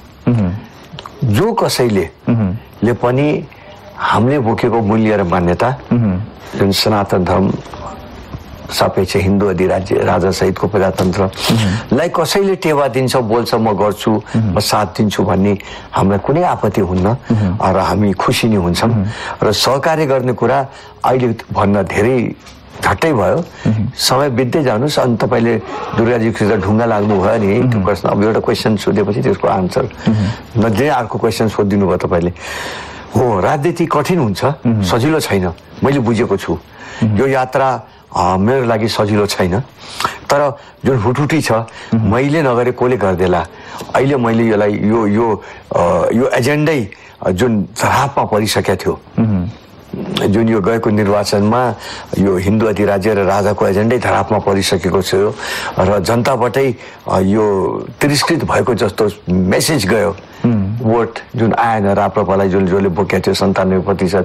जो कसैले ले पनि हामीले बोकेको मूल्य र मान्यता जुन सनातन धर्म सापेक्ष हिन्दू अधिराज्य राजा सहितको प्रजातन्त्रलाई कसैले टेवा दिन्छ, बोल्छ म गर्छु म साथ दिन्छु भन्ने हामीलाई कुनै आपत्ति हुन्न र हामी खुसी नै हुन्छौँ। र सहकार्य गर्ने कुरा अहिले भन्न धेरै झट्टै भयो, समय बित्दै जानुहोस्। अनि तपाईँले दुर्गाजीसित ढुङ्गा लाग्नुभयो नि त्यो प्रश्न। अब एउटा क्वेसन सोधेपछि त्यसको आन्सर नदिने अर्को क्वेसन सोधिदिनु भयो तपाईँले। हो, राजनीति कठिन हुन्छ, सजिलो छैन, मैले बुझेको छु। यो यात्रा मेरो लागि सजिलो छैन, तर जुन हुटुटी छ मैले नगरे कसले गरिदेला। अहिले मैले यसलाई यो यो यो एजेन्डै जुन धरापमा परिसकेको थियो, जुन यो गएको निर्वाचनमा यो हिन्दू अधिराज्य र राजाको एजेन्डै धरापमा परिसकेको थियो र जनताबाटै यो तिरस्कृत भएको जस्तो मेसेज गयो। भोट जुन आएन, राप्रपालाई जुन जसले बोकेको थियो सन्तानब्बे प्रतिशत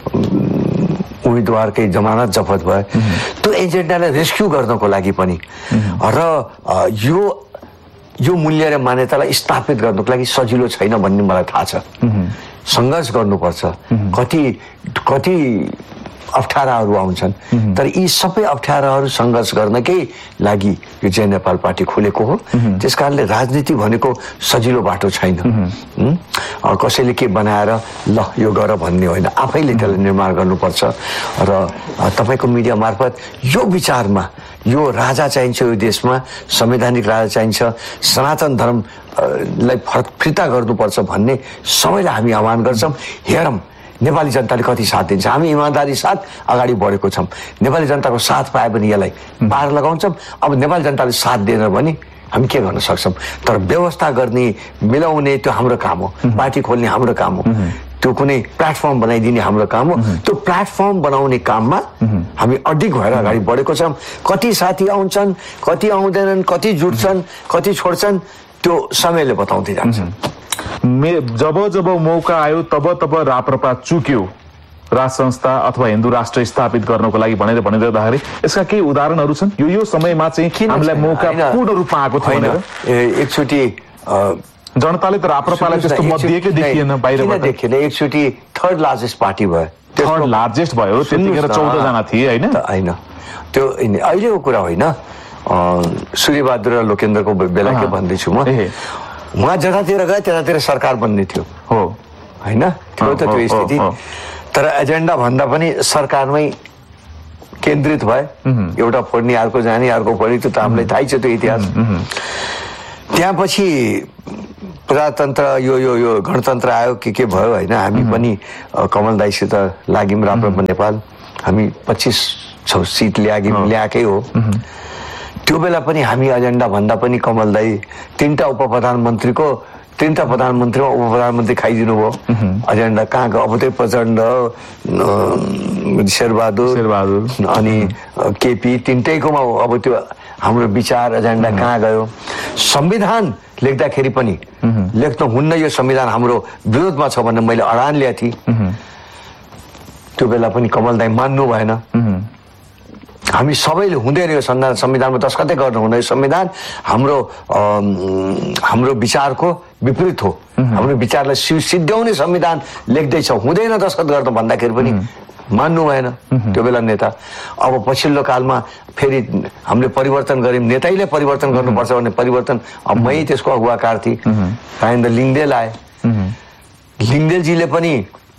उम्मेदवारकै जमानत जफत भयो। त्यो एजेन्डालाई रेस्क्यु गर्नको लागि पनि र यो यो मूल्य र मान्यतालाई स्थापित गर्नको लागि सजिलो छैन भन्ने मलाई थाहा छ। सङ्घर्ष गर्नुपर्छ, कति कति अप्ठ्याराहरू आउँछन्, तर यी सबै अप्ठ्याराहरू सङ्घर्ष गर्नकै लागि यो जय नेपाल पार्टी खोलेको हो। त्यस कारणले राजनीति भनेको सजिलो बाटो छैन। कसैले के बनाएर ल यो गर भन्ने होइन, आफैले त्यसलाई निर्माण गर्नुपर्छ। र तपाईँको मिडिया मार्फत यो विचारमा यो राजा चाहिन्छ, यो देशमा संवैधानिक राजा चाहिन्छ, सनातन धर्मलाई फिर्ता गर्नुपर्छ भन्ने सबैलाई हामी आह्वान गर्छौँ। हेरौँ नेपाली जनताले कति साथ दिन्छ। हामी इमान्दारी साथ अगाडि बढेको छौँ। नेपाली जनताको साथ पाए भने यसलाई पार लगाउँछौँ। अब नेपाली जनताले साथ दिएन भने हामी के गर्न सक्छौँ? तर व्यवस्था गर्ने, मिलाउने त्यो हाम्रो काम हो। पार्टी खोल्ने हाम्रो काम हो। त्यो कुनै प्लेटफर्म बनाइदिने हाम्रो काम हो। त्यो प्लेटफर्म बनाउने काममा हामी अडिग भएर अगाडि बढेको छौँ। कति साथी आउँछन्, कति आउँदैनन्, कति जुट्छन्, कति छोड्छन्, त्यो समयले बताउँदै जान्छ। जब जब मौका आयो तब तब राप्रपा चुक्यो राज संस्था अथवा हिन्दू राष्ट्र स्थापित गर्नको लागि भनेर भनिरहँदाखेरि यसका केही उदाहरणहरू छन्? यो यो समयमा चाहिँ हामीलाई मौका पूर्ण रूपमा आएको थियो भनेर। एकचोटि जनताले त राप्रपालाई त्यस्तो मत दिएकै देखिएन बाहिरबाट देखिएन एकचोटि थर्ड लार्जेस्ट पार्टी भयो थर्ड लार्जेस्ट भयो त्यतिखेर चौध जना थिए हैन हैन त्यो अहिलेको कुरा होइन सूर्यबहादुर र लोकेन्द्रको बेला के भन्दैछु म उहाँ जतातिर गए त्यतातिर सरकार बन्ने थियो हो हैन त्यो त त्यो स्थिति तर एजेन्डा भन्दा पनि सरकारमै केन्द्रित भए एउटा पढ्ने अर्को जाने अर्को पढ्ने त्यो त हामीलाई थाहै छ त्यो इतिहास त्यहाँपछि प्रजातन्त्र यो यो यो गणतन्त्र आयो के के भयो होइन हामी पनि कमल दाइसित लाग्यौँ राप्रपा नेपाल हामी पच्चिस छ सिट ल्याग्यौँ ल्याएकै हो त्यो बेला पनि हामी एजेन्डा भन्दा पनि कमल दाई तीनटा उप प्रधानमन्त्रीको तीनटा प्रधानमन्त्रीमा उप प्रधानमन्त्री खाइदिनु भयो एजेन्डा कहाँ गयो अब त्यही प्रचण्ड शेरबहादुर शेरबहादुर अनि केपी तिनटैकोमा अब त्यो हाम्रो विचार एजेन्डा कहाँ गयो संविधान लेख्दाखेरि पनि लेख्नु हुन्न यो संविधान हाम्रो विरोधमा छ भनेर मैले अडान ल्याएको थिएँ त्यो बेला पनि कमल दाई मान्नु भएन हामी सबैले हुँदैन यो संविधान संविधानमा दस्तखतै गर्नु हुँदैन संविधान हाम्रो हाम्रो विचारको विपरीत हो हाम्रो विचारलाई सिद्ध्याउने संविधान लेख्दैछ हुँदैन दस्तखत गर्नु भन्दाखेरि पनि मान्नु भएन त्यो बेला नेता अब पछिल्लो कालमा फेरि हामीले परिवर्तन गर्यौँ नेतैले परिवर्तन गर्नुपर्छ भन्ने परिवर्तन अब मै त्यसको अगुवाकार थिएँ राजेन्द्र लिङ्गदेल आए लिङ्गदेलजीले पनि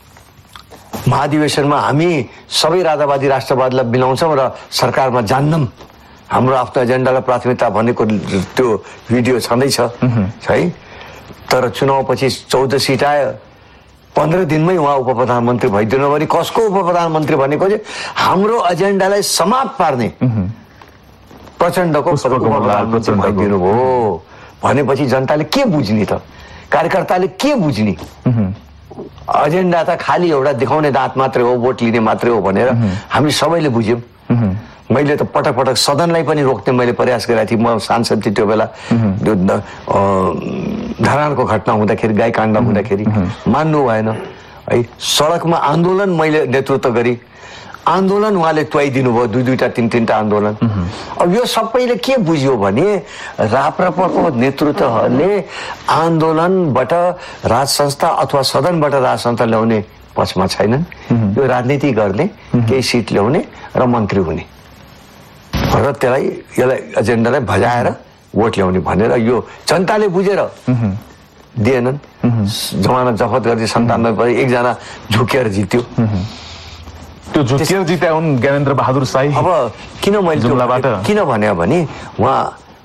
महाधिवेशनमा हामी सबै राजावादी राष्ट्रवादलाई मिलाउँछौँ र सरकारमा जान्नौँ हाम्रो आफ्नो एजेन्डालाई प्राथमिकता भनेको त्यो भिडियो छँदैछ है तर चुनावपछि चौध सिट आयो पन्ध्र दिनमै उहाँ उप प्रधानमन्त्री भइदिनु भने कसको उप प्रधानमन्त्री भनेको चाहिँ हाम्रो एजेन्डालाई समाप्त पार्ने प्रचण्डको भइदिनु भयो भनेपछि जनताले के बुझ्ने त कार्यकर्ताले के बुझ्ने एजेन्डा त खालि एउटा देखाउने दाँत मात्रै हो भोट लिने मात्रै हो भनेर हामी सबैले बुझ्यौँ मैले त पटक पटक सदनलाई पनि रोक्ने मैले प्रयास गरेको थिएँ म सांसद थिएँ त्यो बेला धरानको घटना हुँदाखेरि गाई काण्ड हुँदाखेरि मान्नु भएन है सडकमा आन्दोलन मैले नेतृत्व गरेँ आन्दोलन उहाँले तुवाइदिनु भयो दुई दुईटा तिन तिनवटा आन्दोलन अब यो सबैले के बुझ्यो भने राप्रपाको नेतृत्वहरूले आन्दोलनबाट राज संस्था अथवा सदनबाट राज संस्था ल्याउने पक्षमा छैनन् यो राजनीति गर्ने केही सिट ल्याउने र मन्त्री हुने र त्यसलाई यसलाई एजेन्डालाई भजाएर भोट ल्याउने भनेर यो जनताले बुझेर दिएनन् जमानत जफत गर्दै सन्तानब्बे एकजना झुकेर जित्यो त्यो झुकेर जिते हुन् ज्ञानेन्द्र बहादुर शाही अब किन मैले जुम्लाबाट किन भने भने उहाँ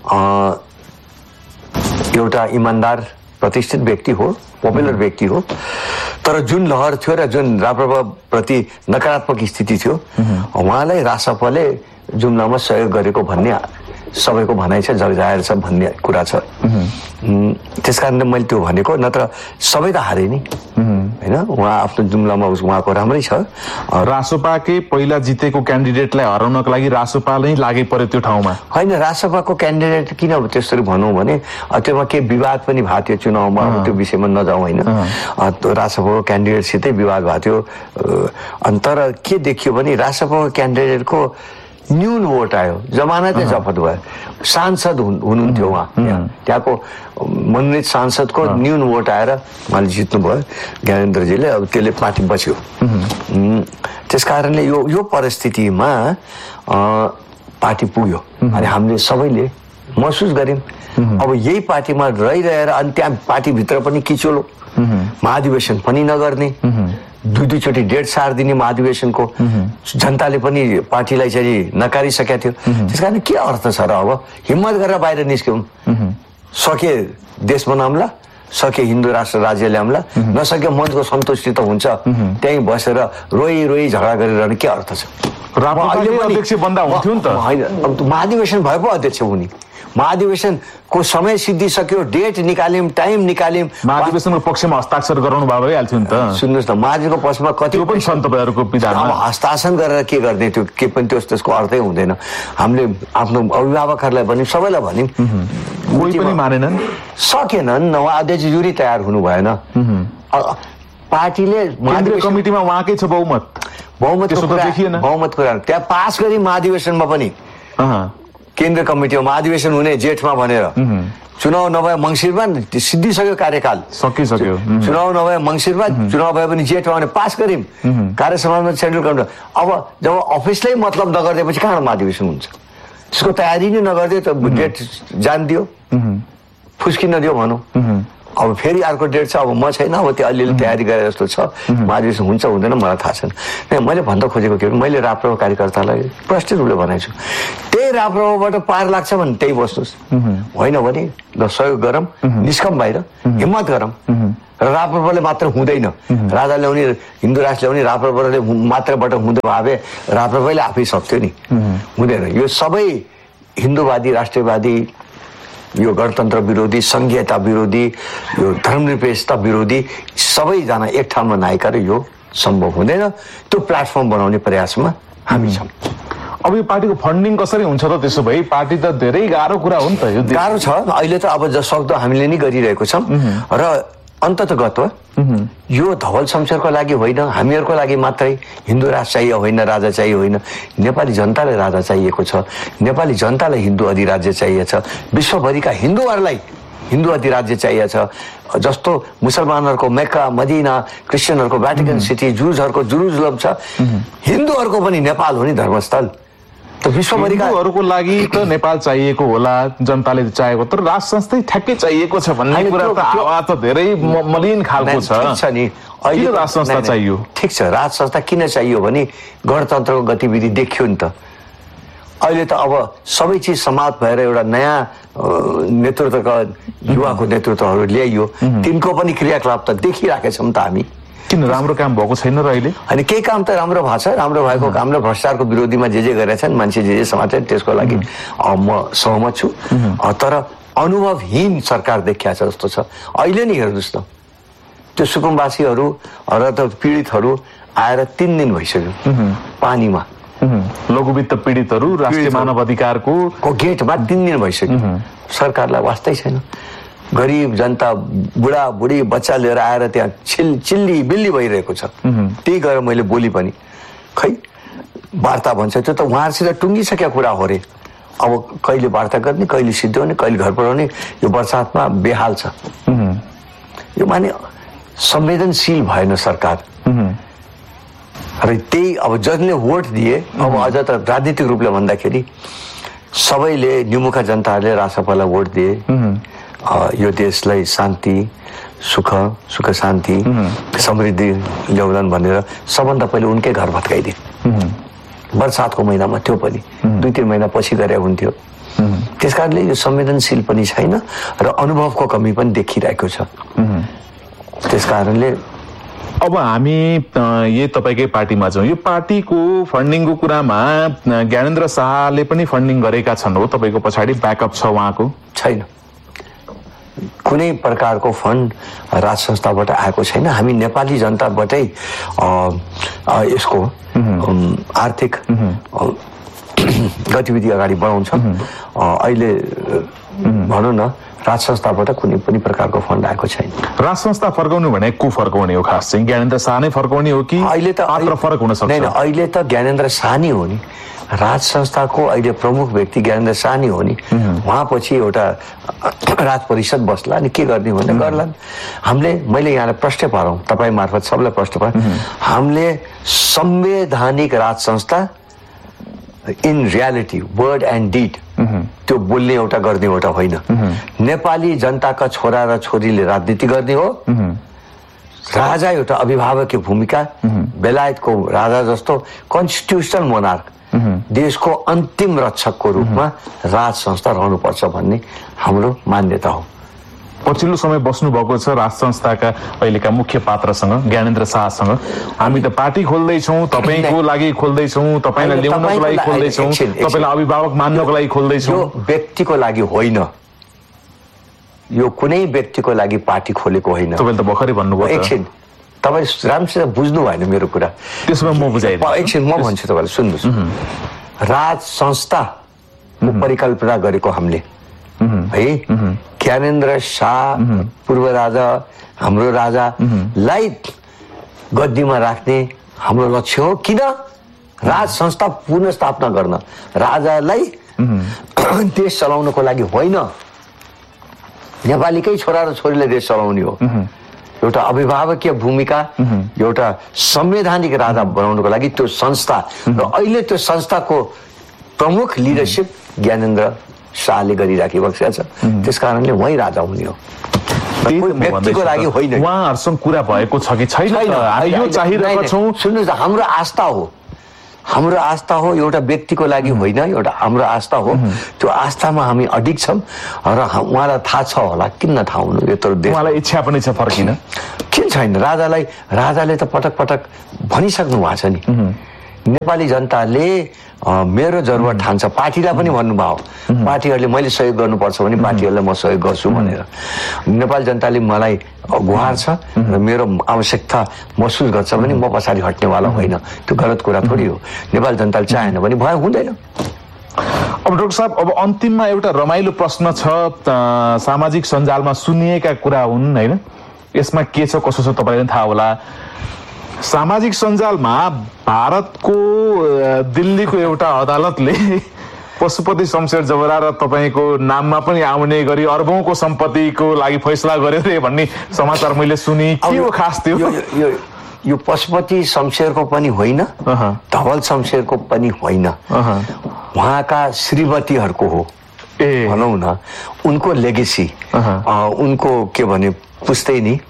एउटा इमान्दार प्रतिष्ठित व्यक्ति हो पपुलर व्यक्ति हो तर जुन लहर थियो र जुन राप्रपा प्रति नकारात्मक स्थिति थियो उहाँलाई रासपाले जुम्लामा सहयोग गरेको भन्ने सबैको भनाइ छ जगजाहेर छ भन्ने कुरा छ त्यसकारणले मैले त्यो भनेको नत्र सबै त हारे नि हैन उहाँ आफ्नो जुम्लामा उहाँको राम्रै छ रासोपाकै पहिला जितेको क्यान्डिडेटलाई हराउनको लागि रासोपा नै लागै पर्यो त्यो ठाउँमा हैन रासोपाको क्यान्डिडेट किन त्यसरी भनौँ भने त्योमा के विवाद पनि भएको थियो चुनावमा त्यो विषयमा नजाउँ हैन रासोपाको क्यान्डिडेटसितै विवाद भएको थियो अनि तर के देखियो भने रासोपाको क्यान्डिडेटको न्यून भोट आयो जमानतै जफत भयो सांसद हुनुहुन्थ्यो उहाँ त्यहाँको मनोनित सांसदको न्यून भोट आएर उहाँले जित्नुभयो ज्ञानेन्द्रजीले अब त्यसले पार्टी बच्यो त्यस कारणले यो यो परिस्थितिमा पार्टी पुग्यो अनि हामीले सबैले महसुस गर्यौँ अब यही पार्टीमा रहिरहेर अनि त्यहाँ पार्टीभित्र पनि किचोलो महाधिवेशन पनि नगर्ने दुई दुईचोटि डेट सार दिने महाधिवेशनको जनताले पनि पार्टीलाई चाहिँ नकारिसकेका थियो त्यस कारण के अर्थ छ र अब हिम्मत गरेर बाहिर निस्क्यौँ सके देश बनाउँला सके हिन्दू राष्ट्र राज्य ल्याउँला नसके मनको सन्तुष्टि त हुन्छ त्यहीँ बसेर रोई रोई झगडा गरिरहने के अर्थ छ अध्यक्ष बन्दा हुन्थ्यो नि त होइन अब महाधिवेशन भए पो अध्यक्ष हुने महाधिवेशनको समय सिद्धिसक्यो डेट निकाल्यौँ टाइम निकाल्यौँ महाधिवेशनको पक्षमा हस्ताक्षर गराउनु भयो भइहाल्थ्यो नि त सुन्नुहोस् न महाधिवेशनको पक्षमा कति पनि छ तपाईँहरूको विधानमा हस्ताक्षर गरेर के गर्ने त्यो के पनि त्यो त्यसको अर्थै हुँदैन हामीले आफ्नो अभिभावकहरूलाई भन्यौँ सबैलाई भन्यौँ कोही पनि मानेनन् सकेनन् उहाँ अध्यक्ष जुरी तयार हुनु भएन पार्टीले केन्द्रीय कमिटीमा उहाँकै छ बहुमत बहुमत देखिएन बहुमत कुरा त्यहाँ पास गरी महाधिवेशनमा पनि केन्द्रीय कमिटीमा महाधिवेशन हुने जेठमा भनेर चुनाव नभए मङ्सिरमा सिद्धिसक्यो कार्यकाल सकिसक्यो चुनाव नभए मङ्सिरमा चुनाव भए पनि जेठमा भने पास गर्यौँ कार्य समाजमा सेन्ट्रल गभर्मेन्ट अब जब अफिसलाई मतलब नगरिदिएपछि कहाँ महाधिवेशन हुन्छ त्यसको तयारी नै नगरिदियो त डेट जान दियो फुस्किन दियो भनौँ अब फेरि अर्को डेट छ अब म छैन अब त्यो अलिअलि तयारी गरे जस्तो छ महाधिवेशन हुन्छ हुँदैन मलाई थाहा छैन मैले भन्न खोजेको के मैले राप्रपा कार्यकर्तालाई प्रष्ट रूपले भनेको छु त्यही राप्रपाबाट पार लाग्छ भने त्यही बस्नुहोस् होइन भने ल सहयोग गरौँ निष्कम बाहिर हिम्मत गरौँ र राप्रपाले मात्र हुँदैन राजा ल्याउने हिन्दू राष्ट्र ल्याउने राप्रपाले मात्रबाट हुँदै भए राप्रपाले आफै सक्थ्यो नि हुँदैन यो सबै हिन्दूवादी राष्ट्रियवादी यो गणतन्त्र विरोधी संघीयता विरोधी यो धर्मनिरपेक्षता विरोधी सबैजना एक ठाउँमा नआइकार यो सम्भव हुँदैन त्यो प्लेटफर्म बनाउने प्रयासमा हामी छौँ अब यो पार्टीको फन्डिङ कसरी हुन्छ त त्यसो भए पार्टी त धेरै गाह्रो कुरा हो नि त यो गाह्रो छ अहिले त अब जसक्दो हामीले नै गरिरहेको छौँ र अन्ततगत यो धवल शमशेरको लागि होइन हामीहरूको लागि मात्रै हिन्दू राष्ट्र चाहिए होइन राजा चाहिए होइन नेपाली जनतालाई राजा चाहिएको छ नेपाली जनतालाई हिन्दू अधिराज्य चाहिएको छ विश्वभरिका हिन्दूहरूलाई हिन्दू अधिराज्य चाहिएको छ जस्तो मुसलमानहरूको मेक्का मदिना क्रिस्चियनहरूको भ्याटिकन सिटी जुजहरूको जुरुजलम छ हिन्दूहरूको पनि नेपाल हो नि धर्मस्थल त विश्वभरिकाहरूको लागि त नेपाल चाहिएको होला जनताले चाहेको तर राज संस्थै ठ्याक्कै चाहिएको छ भन्ने कुरा त आवाज त धेरै मलिन खालको छ छ नि अहिले राज संस्था चाहियो ठिक छ राज संस्था किन चाहियो भने गणतन्त्रको गतिविधि देखियो नि त अहिले त अब सबै चिज समाप्त भएर एउटा नयाँ नेतृत्वका युवाको नेतृत्वहरू ल्याइयो तिनको पनि क्रियाकलाप त देखिराखेछौँ त हामी किन राम्रो काम भएको छैन र अहिले अनि केही काम त राम्रो भएको छ राम्रो भएको काम र भ्रष्टाचारको विरोधीमा जे जे गरेछन् मान्छे जे जे समाचार त्यसको लागि म सहमत छु तर अनुभवहीन सरकार देखिया छ जस्तो छ अहिले नि हेर्नुहोस् न त्यो सुकुम्बासीहरू र त पीडितहरू आएर तीन दिन भइसक्यो पानीमा लघुवित्त पीडितहरू राष्ट्रिय मानव अधिकारको को गेटमा तीन दिन भइसक्यो सरकारलाई वास्तै छैन गरिब जनता बुढा बुढी बच्चा लिएर आएर त्यहाँ चिल चिल्ली बिल्ली भइरहेको छ त्यही गरेर मैले बोली पनि खै वार्ता भन्छ त्यो त उहाँहरूसित टुङ्गिसकेका कुरा हो रे अब कहिले वार्ता गर्ने कहिले सिद्ध्याउने कहिले घर पढाउने यो बर्सातमा बेहाल छ यो माने संवेदनशील भएन सरकार र त्यही अब जसले भोट दिए अब अझ त राजनीतिक रूपले भन्दाखेरि सबैले निमुखा जनताहरूले रासपालाई भोट दिए यो देशलाई शान्ति सुख सुख शान्ति समृद्धि ल्याउलान् भनेर सबभन्दा पहिले उनकै घर भत्काइदिए बर्सातको महिनामा त्यो पनि दुई तिन महिना पछि गरे हुन्थ्यो त्यस कारणले यो संवेदनशील पनि छैन र अनुभवको कमी पनि देखिरहेको छ त्यस कारणले अब हामी यही तपाईँकै पार्टीमा छौँ यो पार्टीको फन्डिङको कुरामा ज्ञानेन्द्र शाहले पनि फन्डिङ गरेका छन् हो तपाईँको पछाडि ब्याकअप छ उहाँको छैन कुनै प्रकारको फन्ड राज संस्थाबाट आएको छैन हामी नेपाली जनताबाटै यसको आर्थिक गतिविधि अगाडि बढाउँछौँ अहिले भनौँ न राज संस्थाबाट कुनै पनि प्रकारको फन्ड आएको छैन राज संस्था फर्काउनु भने को फर्काउने हो खास चाहिँ ज्ञानेन्द्र शाह नै फर्काउने हो कि अहिले त मात्र फरक हुन सक्छ अहिले त ज्ञानेन्द्र शाह नै हो नि राज संस्थाको अहिले प्रमुख व्यक्ति ज्ञानेन्द्र शाह नै हो नि उहाँ पछि एउटा राज परिषद बस्ला अनि के गर्ने भने गर्लान् हामीले मैले यहाँलाई प्रश्न पारौँ तपाईँ मार्फत सबलाई प्रश्न पार हामीले संवैधानिक राज संस्था in reality word and did त्यो बोल्ने एउटा गर्ने एउटा होइन नेपाली जनताका छोरा र छोरीले राजनीति गर्ने हो राजा एउटा अभिभावकीय भूमिका बेलायतको राजा जस्तो कन्स्टिट्युसनल मोनार्क देशको अन्तिम रक्षकको रूपमा राज संस्था रहनुपर्छ भन्ने हाम्रो मान्यता हो पछिल्लो समय बस्नु भएको छ राज संस्थाका अहिलेका मुख्य पात्रसँग ज्ञानेन्द्र शाहसँग हामी त पार्टी खोल्दैछौँ तपाईँको लागि खोल्दैछौँ तपाईँलाई ल्याउनको लागि खोल्दैछौँ तपाईँलाई अभिभावक मान्नको लागि खोल्दैछौँ यो व्यक्तिको लागि होइन यो कुनै व्यक्तिको लागि पार्टी खोलेको होइन तपाईँले त भर्खरै भन्नुभयो एकछिन तपाईँ राम्रोसित बुझ्नु भएन मेरो कुरा त्यसमा म बुझाइदिन्छु एकछिन म भन्छु तपाईँलाई सुन्नुहोस् राज संस्थाको परिकल्पना गरेको हामीले है ज्ञानेन्द्र शाह पूर्व राजा हाम्रो राजालाई गद्दीमा राख्ने हाम्रो लक्ष्य हो किन राज संस्था पुनः स्थापना गर्न राजालाई देश चलाउनको लागि होइन, नेपालीकै छोरा र छोरीले देश चलाउने हो। एउटा अभिभावकीय भूमिका, एउटा संवैधानिक राजा बनाउनको लागि त्यो संस्था र अहिले त्यो संस्थाको प्रमुख लिडरसिप ज्ञानेन्द्र शाहले गरिराखेको छ। त्यस कारणले उहाँ राजा हुने हो, व्यक्तिको लागि होइन। उहाँहरूसँग कुरा भएको छ कि छैन? यो चाहिरहेका छौँ। सुन्नुहोस्, हाम्रो आस्था हो, हाम्रो आस्था हो, एउटा व्यक्तिको लागि होइन, एउटा हाम्रो आस्था हो। त्यो आस्थामा हामी अडिग छौँ र उहाँलाई थाहा छ होला, किन थाहा हुनु, यत्रो देश उहाँलाई इच्छा पनि छ फर्किन, किन छैन? राजालाई राजाले त पटक पटक भनिसक्नु भएको छ नि, नेपाली जनताले मेरो जरुरत ठान्छ, पार्टीलाई पनि भन्नुभयो, पार्टीहरूले मैले सहयोग गर्नुपर्छ भने पार्टीहरूलाई म सहयोग गर्छु भनेर। नेपाली जनताले मलाई गुहार छ र मेरो आवश्यकता महसुस गर्छ भने म पछाडि हट्नेवाला होइन। त्यो गलत कुरा थोडी हो। नेपाली जनताले चाहेन भने भयो, हुँदैन। अब डाक्टर साहब, अब अन्तिममा एउटा रमाइलो प्रश्न छ, सामाजिक सञ्जालमा सुनिएका कुरा हुन् होइन, यसमा के छ कसो छ तपाईँलाई थाहा होला। सामाजिक सञ्जालमा भारतको दिल्लीको एउटा अदालतले पशुपति शमशेर जबरा र तपाईँको नाममा पनि आउने गरी अर्बौंको सम्पत्तिको लागि फैसला गर्यो रे भन्ने समाचार मैले सुने। के हो खास त्यो? यो यो पशुपति शमशेरको पनि होइन, धवल शमशेरको पनि होइन, उहाँका श्रीमतीहरूको हो भनौँ न। उनको लेगेसी, उनको के भने पुस्तै नि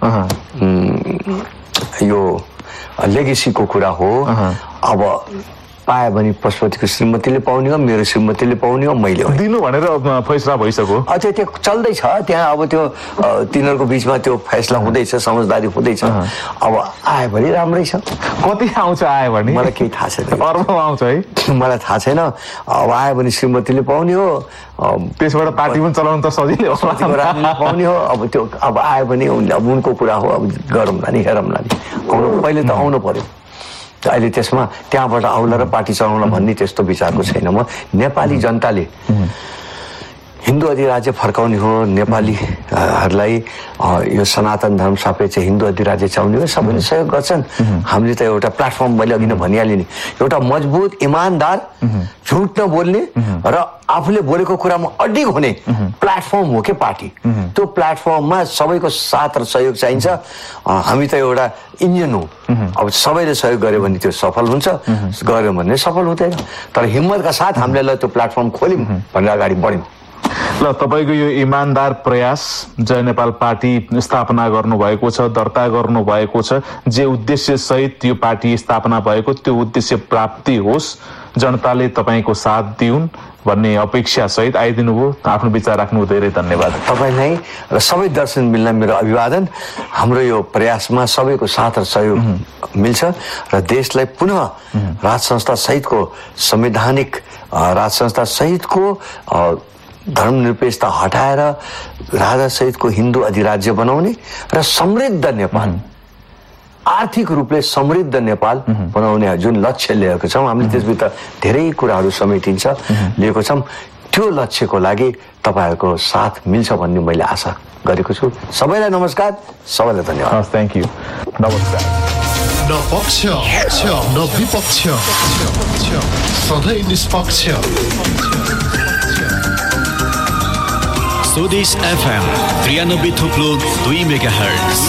यो लेगेसीको कुरा हो। अब पायो भने पशुपतिको श्रीमतीले पाउने हो, मेरो श्रीमतीले पाउने हो, मैले दिनु भनेर फैसला भइसक्यो। अझै त्यो चल्दैछ त्यहाँ। अब त्यो तिनीहरूको बिचमा त्यो फैसला हुँदैछ, समझदारी हुँदैछ। अब आयो भने राम्रै छ। कति आउँछ आयो भने मलाई केही थाहा छैन। अर्ब आउँछ है, मलाई थाहा छैन। अब आयो भने श्रीमतीले पाउने हो, त्यसबाट पार्टी पनि चलाउनु त सजिलै हो, पाउने हो। अब त्यो अब आयो भने अब उनको कुरा हो, अब गरौँला नि हेरौँला नि। आउनु पहिले त आउनु पर्यो, अहिले त्यसमा त्यहाँबाट आउला र पार्टी चलाउला भन्ने त्यस्तो विचारको छैन म। नेपाली जनताले हिन्दू अधिराज्य फर्काउने हो, नेपालीहरूलाई यो सनातन धर्म सापेक्ष हिन्दू अधिराज्य चाउने हो, सबैले सहयोग गर्छन्। हामीले त एउटा प्लेटफर्म मैले अघि नै भनिहालेँ नि, एउटा मजबुत इमान्दार, झुट नबोल्ने र आफूले बोलेको कुरामा अडिग हुने प्लेटफर्म हो के पार्टी। त्यो प्लेटफर्ममा सबैको साथ र सहयोग चाहिन्छ। हामी त एउटा इन्जिन हो, अब सबैले सहयोग गर्यो भने त्यो सफल हुन्छ, गर्यो भने सफल हुँदैन। तर हिम्मतका साथ हामीले ल त्यो प्लेटफर्म खोल्यौँ भनेर अगाडि बढ्यौँ। ल, तपाईँको यो इमान्दार प्रयास, जय नेपाल पार्टी स्थापना गर्नुभएको छ, दर्ता गर्नुभएको छ, जे उद्देश्य सहित यो पार्टी स्थापना भएको त्यो उद्देश्य प्राप्ति होस्, जनताले तपाईँको साथ दिउन् भन्ने अपेक्षा सहित आइदिनु भयो। आफ्नो विचार राख्नु धेरै धन्यवाद तपाईँलाई र सबै दर्शक मिल्न मेरो अभिवादन। हाम्रो यो प्रयासमा सबैको साथ र सहयोग मिल्छ र देशलाई पुनः राज संस्था सहितको संवैधानिक राज संस्था सहितको धर्मनिरपेक्षता हटाएर राजा सहितको हिन्दू अधिराज्य बनाउने र समृद्ध नेपाल, आर्थिक रूपले समृद्ध नेपाल बनाउने जुन लक्ष्य लिएको छौँ हामीले, त्यसभित्र धेरै कुराहरू समेटिन्छ लिएको छौँ। त्यो लक्ष्यको लागि तपाईँहरूको साथ मिल्छ भन्ने मैले आशा गरेको छु। सबैलाई नमस्कार, सबैलाई धन्यवाद। थ्याङ्क यू, नमस्कार। न पक्ष न विपक्ष, सधैँ निष्पक्ष। स्वदेश एफएम त्रियानब्बे थोप्लो दुई मेगा हर्ट्ज।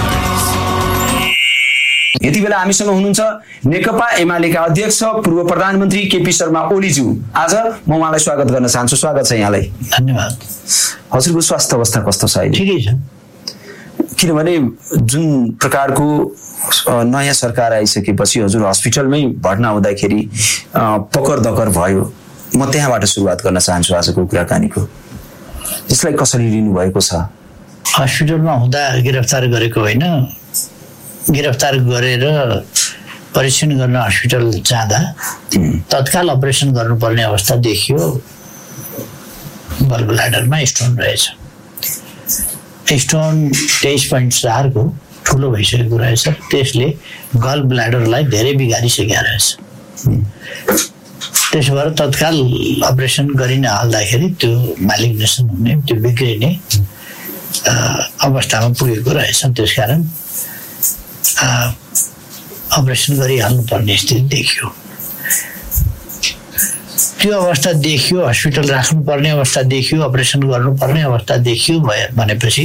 यति बेला हामीसँग हुनुहुन्छ नेकपा एमालेका अध्यक्ष पूर्व प्रधानमन्त्री केपी शर्मा ओलीज्यू। आज म उहाँलाई स्वागत गर्न चाहन्छु। स्वागत छ यहाँलाई। धन्यवाद। हजुरको स्वास्थ्य अवस्था कस्तो छ अहिले? ठिकै छ। किनभने जुन प्रकारको नयाँ सरकार आइसकेपछि हजुर हस्पिटलमै भर्ना हुँदाखेरि पकर दकर भयो। म त्यहाँबाट सुरुवात गर्न चाहन्छु आजको कुराकानीको। यसलाई कसरी लिनु भएको छ? हस्पिटलमा हुँदा गिरफ्तार गरेको होइन, गिरफ्तार गरेर परीक्षण गर्न हस्पिटल जाँदा तत्काल अपरेसन गर्नुपर्ने अवस्था देखियो। गल ब्ल्याडरमा स्टोन रहेछ। स्टोन तेइस पोइन्ट चारको ठुलो भइसकेको रहेछ। त्यसले गल ब्ल्याडरलाई धेरै बिगारिसकेको रहेछ। त्यसो भएर तत्काल अपरेसन गरिन हाल्दाखेरि त्यो मालिग्नेसन हुने, त्यो बिग्रिने अवस्थामा पुगेको रहेछ। त्यसकारण अपरेसन गरिहाल्नुपर्ने स्थिति देखियो। त्यो अवस्था देखियो, हस्पिटल राख्नुपर्ने अवस्था देखियो, अपरेसन गर्नुपर्ने अवस्था देखियो भयो भनेपछि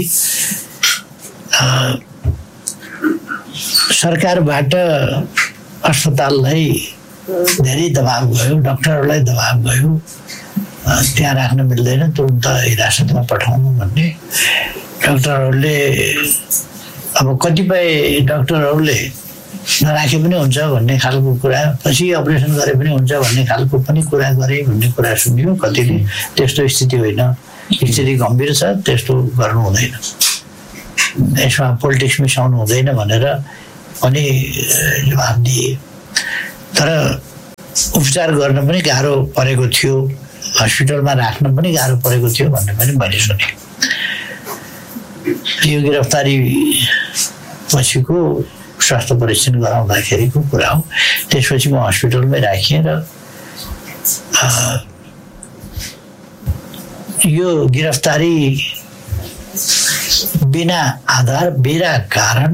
सरकारबाट अस्पताललाई धेरै दबाब गयो, डाक्टरहरूलाई दबाब गयो, त्यहाँ राख्न मिल्दैन, तुरुन्त हिरासतमा पठाउनु भन्ने। डाक्टरहरूले अब कतिपय डाक्टरहरूले नराखे पनि हुन्छ भन्ने खालको कुरा, पछि अपरेसन गरे पनि हुन्छ भन्ने खालको पनि कुरा गरे भन्ने कुरा सुनियो। कतिले त्यस्तो स्थिति होइन, स्थिति गम्भीर छ, त्यस्तो गर्नु हुँदैन, यसमा पोलिटिक्स मिसाउनु हुँदैन भनेर पनि जवाब दिए। तर उपचार गर्न पनि गाह्रो परेको थियो, हस्पिटलमा राख्न पनि गाह्रो परेको थियो भन्ने पनि मैले सुने। यो गिरफ्तारी पछिको स्वास्थ्य परीक्षण गराउँदाखेरिको कुरा हो। त्यसपछि म हस्पिटलमै राखेँ र यो गिरफ्तारी बिना आधार बिना कारण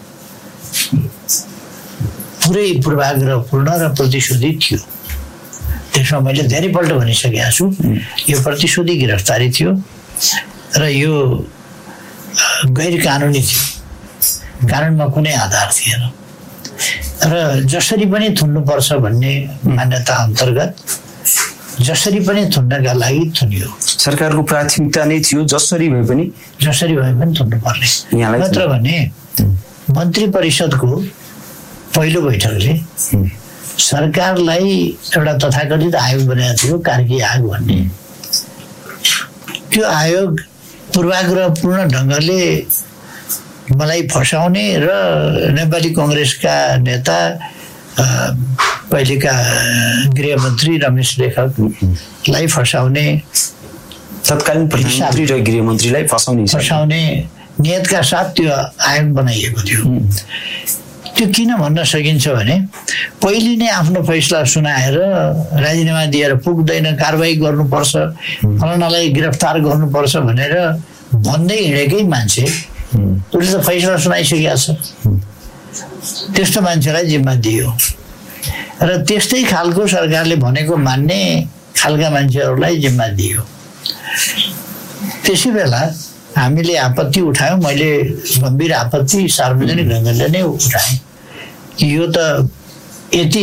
पुरै पूर्वाग्रहपूर्ण र प्रतिशोधी थियो। त्यसमा मैले धेरैपल्ट भनिसकेको छु, यो प्रतिशोधी गिरफ्तारी थियो र यो गैर कानुनी थियो, कानुनमा कुनै आधार थिएन र जसरी पनि थुन्नुपर्छ भन्ने मान्यता अन्तर्गत जसरी पनि थुन्नका लागि थुनियो। सरकारको प्राथमिकता नै थियो जसरी भए पनि जसरी भए पनि थुन्नुपर्ने। नत्र भने मन्त्री परिषदको पहिलो बैठकले सरकारलाई एउटा तथाकथित आयोग बनाएको थियो, कार्की आयोग भन्ने। त्यो आयोग पूर्वाग्रहपूर्ण ढङ्गले मलाई फसाउने र नेपाली कङ्ग्रेसका नेता पहिलेका गृहमन्त्री रमेश लेखकलाई फसाउने, तत्कालीन प्रधानमन्त्री र गृहमन्त्रीलाई फसाउने फसाउने नियतका साथ त्यो आयोग बनाइएको थियो। त्यो किन भन्न सकिन्छ भने पहिले नै आफ्नो फैसला सुनाएर राजीनामा दिएर पुग्दैन, कारबाही गर्नुपर्छ, फलानालाई गिरफ्तार गर्नुपर्छ भनेर भन्दै हिँडेकै मान्छे उसले त फैसला सुनाइसकेको छ, त्यस्तो मान्छेलाई जिम्मा दियो र त्यस्तै खालको सरकारले भनेको मान्ने खालका मान्छेहरूलाई जिम्मा दियो। त्यसै बेला हामीले आपत्ति उठायौँ, मैले गम्भीर आपत्ति सार्वजनिक ढङ्गले नै उठाएँ। यो त यति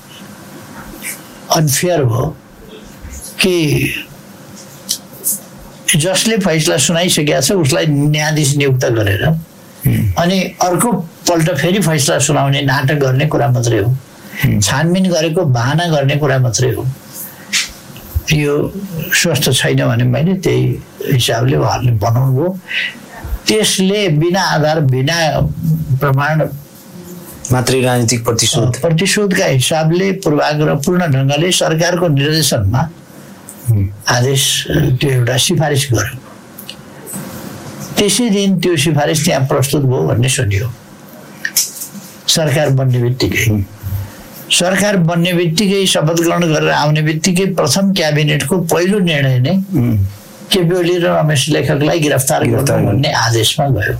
अनफेयर हो कि जसले फैसला सुनाइसकेको छ उसलाई न्यायाधीश नियुक्त गरेर अनि अर्को पल्ट फेरि फैसला सुनाउने नाटक गर्ने कुरा मात्रै हो, छानबिन गरेको बहाना गर्ने कुरा मात्रै हो। यो स्वस्थ छैन भने मैले त्यही हिसाबले उहाँहरूले बनाउनु हो। त्यसले बिना आधार बिना प्रमाण मात्रै राजनीतिक प्रतिशोध प्रतिशोधका हिसाबले पूर्वाग्रहपूर्ण ढङ्गले सरकारको निर्देशनमा आदेश त्यो एउटा सिफारिस गर्यो। त्यसै दिन त्यो सिफारिस त्यहाँ प्रस्तुत भयो भन्ने सुनियो। सरकार बन्ने बित्तिकै सरकार बन्ने बित्तिकै शपथ ग्रहण गरेर आउने बित्तिकै प्रथम क्याबिनेटको पहिलो निर्णय नै केपी ओली र रमेश लेखकलाई गिरफ्तार गर्नु भन्ने आदेशमा गयो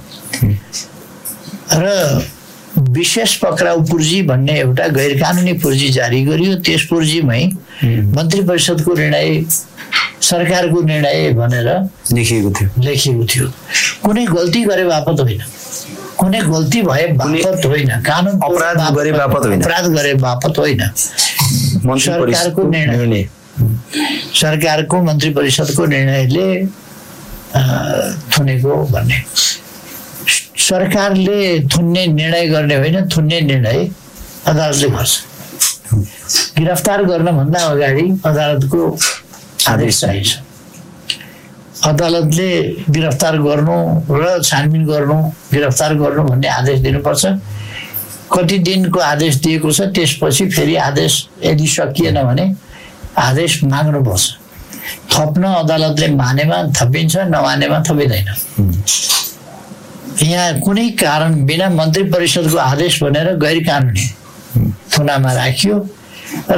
र विशेष पक्राउ पूर्जी भन्ने एउटा गैर कानुनी पूर्जी जारी गरियो। त्यस पूर्जीमै मन्त्री परिषदको निर्णय सरकारको निर्णय भनेर लेखिएको थियो लेखिएको थियो कुनै गल्ती गरे बापत होइन, कुनै गल्ती भए बापत होइन, कानुन अपराध गरे बापत होइन, अपराध गरे बापत होइन, सरकारको निर्णय सरकारको मन्त्री परिषदको निर्णयले थुनेको भन्ने। सरकारले थुन्ने निर्णय गर्ने होइन, थुन्ने निर्णय अदालतले गर्छ। गिरफ्तार गर्नभन्दा अगाडि अदालतको आदेश चाहिन्छ। अदालतले गिरफ्तार गर्नु र छानबिन गर्नु, गिरफ्तार गर्नु भन्ने आदेश दिनुपर्छ। कति दिनको आदेश दिएको छ, त्यसपछि फेरि आदेश यदि सकिएन भने आदेश माग्नुपर्छ। थप्न अदालतले मानेमा थपिन्छ, नमानेमा थपिँदैन। यहाँ कुनै कारण बिना मन्त्री परिषदको आदेश भनेर गैर कानुनी थुनामा राखियो र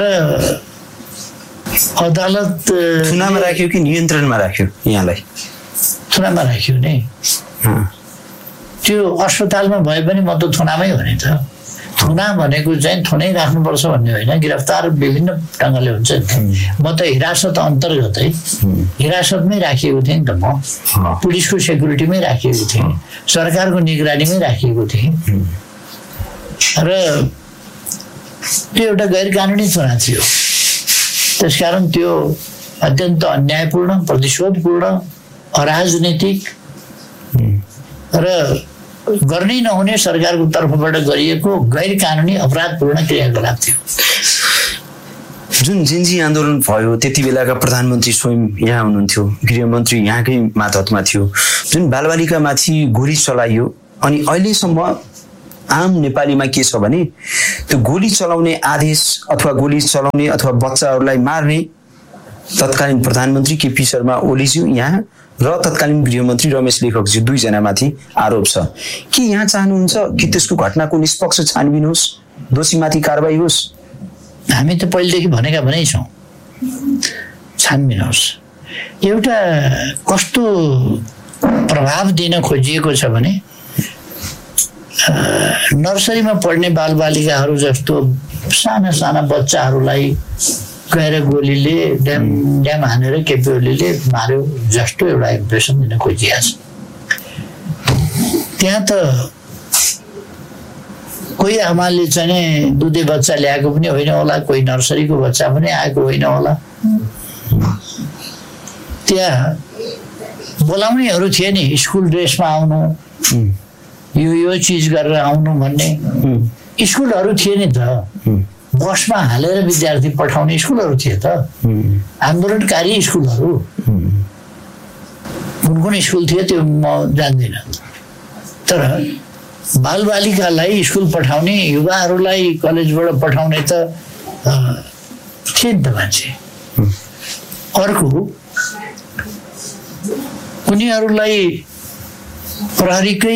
अदालत थुनामा राख्यो कि नियन्त्रणमा राख्यो? यहाँलाई थुनामा राख्यो नि। त्यो अस्पतालमा भए पनि म त थुनामै हो नि त। थुना भनेको चाहिँ थुनै राख्नुपर्छ भन्ने होइन, गिरफ्तार विभिन्न ढङ्गले हुन्छ नि त। म त हिरासत अन्तर्गतै हिरासतमै राखिएको थिएँ नि त, म पुलिसको सेक्युरिटीमै राखिएको थिएँ, सरकारको निगरानीमै राखिएको थिएँ र त्यो एउटा गैर कानुनी थुना थियो। त्यसकारण त्यो अत्यन्त अन्यायपूर्ण, प्रतिशोधपूर्ण, अराजनीतिक र गर्नै नहुने सरकारको तर्फबाट गरिएको गैर कानुनी अपराधपूर्ण क्रियाकलाप थियो। जुन जेन्जी आन्दोलन भयो त्यति बेलाका प्रधानमन्त्री स्वयं यहाँ हुनुहुन्थ्यो, गृहमन्त्री यहाँकै मातहतमा थियो, जुन बालबालिकामाथि गोली चलाइयो। अनि अहिलेसम्म आम नेपालीमा के छ भने त्यो गोली चलाउने आदेश अथवा गोली चलाउने अथवा बच्चाहरूलाई मार्ने तत्कालीन प्रधानमन्त्री केपी शर्मा ओलीज्यू यहाँ र तत्कालीन गृहमन्त्री रमेश लेखकज्यू दुईजनामाथि आरोप छ। के यहाँ चाहनुहुन्छ कि त्यसको घटनाको निष्पक्ष छानबिन होस्, दोषीमाथि कारबाही होस्? हामी त पहिलेदेखि भनेका भनेकै छौँ, छानबिन होस्। एउटा कस्तो प्रभाव दिन खोजिएको छ भने नर्सरीमा पढ्ने बालबालिकाहरू जस्तो साना साना बच्चाहरूलाई गएर गोलीले ड्याम ड्याम हानेर केपी ओलीले मार्यो जस्तो एउटा इम्प्रेसन दिन खोजिएको छ। त्यहाँ त कोही आमाले चाहिँ दुधे बच्चा ल्याएको पनि होइन होला, कोही नर्सरीको बच्चा पनि आएको होइन होला। त्यहाँ बोलाउनेहरू थिए नि, स्कुल ड्रेसमा आउनु, यो यो चिज गरेर आउनु भन्ने स्कुलहरू थिए नि त। बसमा हालेर विद्यार्थी पठाउने स्कुलहरू थिए त, आन्दोलनकारी स्कुलहरू। कुन कुन स्कुल थियो त्यो म जान्दिनँ, तर बालबालिकालाई स्कुल पठाउने, युवाहरूलाई कलेजबाट पठाउने त थिए नि त मान्छे। अर्को उनीहरूलाई प्रहरीकै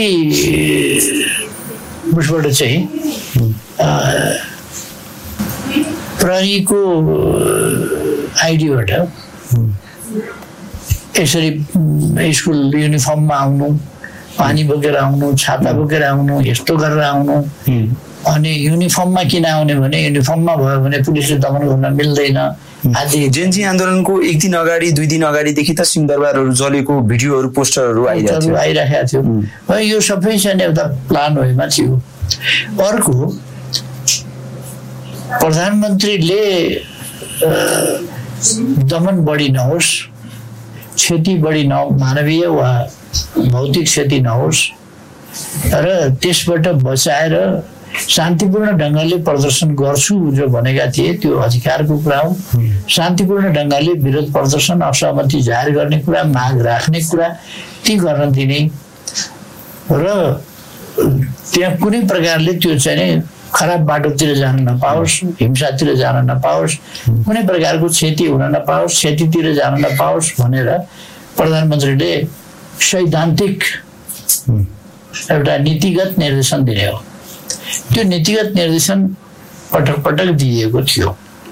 उसबाट चाहिँ प्रहरीको आइडीबाट यसरी स्कुल युनिफर्ममा आउनु, पानी बोकेर आउनु, छाता बोकेर आउनु, यस्तो गरेर आउनु। अनि युनिफर्ममा किन आउने भने युनिफर्ममा भयो भने पुलिसले दमन गर्न मिल्दैन आदि। जेन्जी आन्दोलनको एक दिन अगाडि दुई दिन अगाडिदेखि त सिंहदरबारहरू जलेको भिडियोहरू पोस्टरहरू आइरहेको आइरहेको थियो। यो सबै चाहिँ एउटा प्लान वेमा थियो। अर्को प्रधानमन्त्रीले दमन बढी नहोस्, क्षति बढी न मानवीय वा भौतिक क्षति नहोस् र त्यसबाट बचाएर शान्तिपूर्ण ढङ्गले प्रदर्शन गर्छु जो भनेका थिए त्यो अधिकारको कुरा हो। शान्तिपूर्ण ढङ्गले विरोध प्रदर्शन, असहमति जाहेर गर्ने कुरा, माग राख्ने कुरा ती गर्न दिने र त्यहाँ कुनै प्रकारले त्यो चाहिँ खराब बाटोतिर जान नपाओस्, हिंसातिर जान नपाओस्, कुनै प्रकारको क्षति हुन नपाओस्, क्षतितिर जान नपाओस् भनेर प्रधानमन्त्रीले सैद्धान्तिक एउटा नीतिगत निर्देशन दिने हो। त्यो नीतिगत निर्देशन पटक पटक दिएको थियो।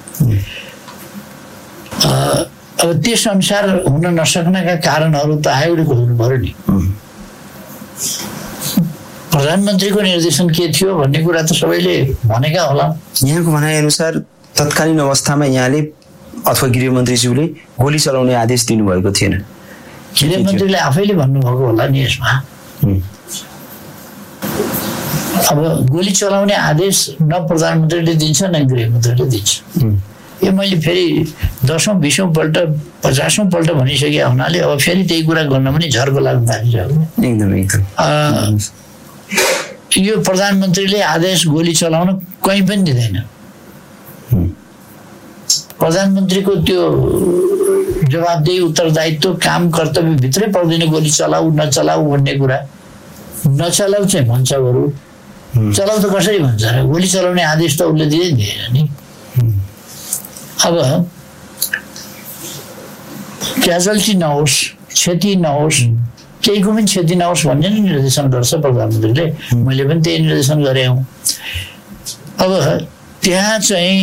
अब त्यस अनुसार हुन नसक्नका कारणहरू त आयोगले खोज्नु पर्यो नि। प्रधानमन्त्रीको निर्देशन के थियो भन्ने कुरा त सबैले भनेका होला। यहाँको भनाइअनुसार तत्कालीन अवस्थामा यहाँले अथवा गृहमन्त्रीज्यूले गोली चलाउने आदेश दिनुभएको थिएन। गृहमन्त्रीले आफैले भन्नुभएको होला नि यसमा। अब गोली चलाउने आदेश न प्रधानमन्त्रीले दिन्छ न गृहमन्त्रीले दिन्छ। यो मैले फेरि दसौँ बिसौँ पल्ट पचासौँ पल्ट भनिसके हुनाले अब फेरि त्यही कुरा गर्न पनि झर्को लाग्नु थालिसक्यो। एकदम एकदम यो प्रधानमन्त्रीले आदेश गोली चलाउन कहीँ पनि दिँदैन। प्रधानमन्त्रीको त्यो जवाबदेही उत्तरदायित्व काम कर्तव्यभित्रै पर्दैन गोली चलाऊ नचलाऊ भन्ने कुरा। नचलाऊ चाहिँ भन्छ बरु, चलाउ त कसरी भन्छ र? गोली चलाउने आदेश त उसले दिँदै दिएन नि। अब क्याजुअल्टी नहोस्, क्षति नहोस्, केहीको पनि क्षति नहोस् भन्ने नै निर्देशन गर्छ प्रधानमन्त्रीले। मैले पनि त्यही निर्देशन गरेँ हूँ। अब त्यहाँ चाहिँ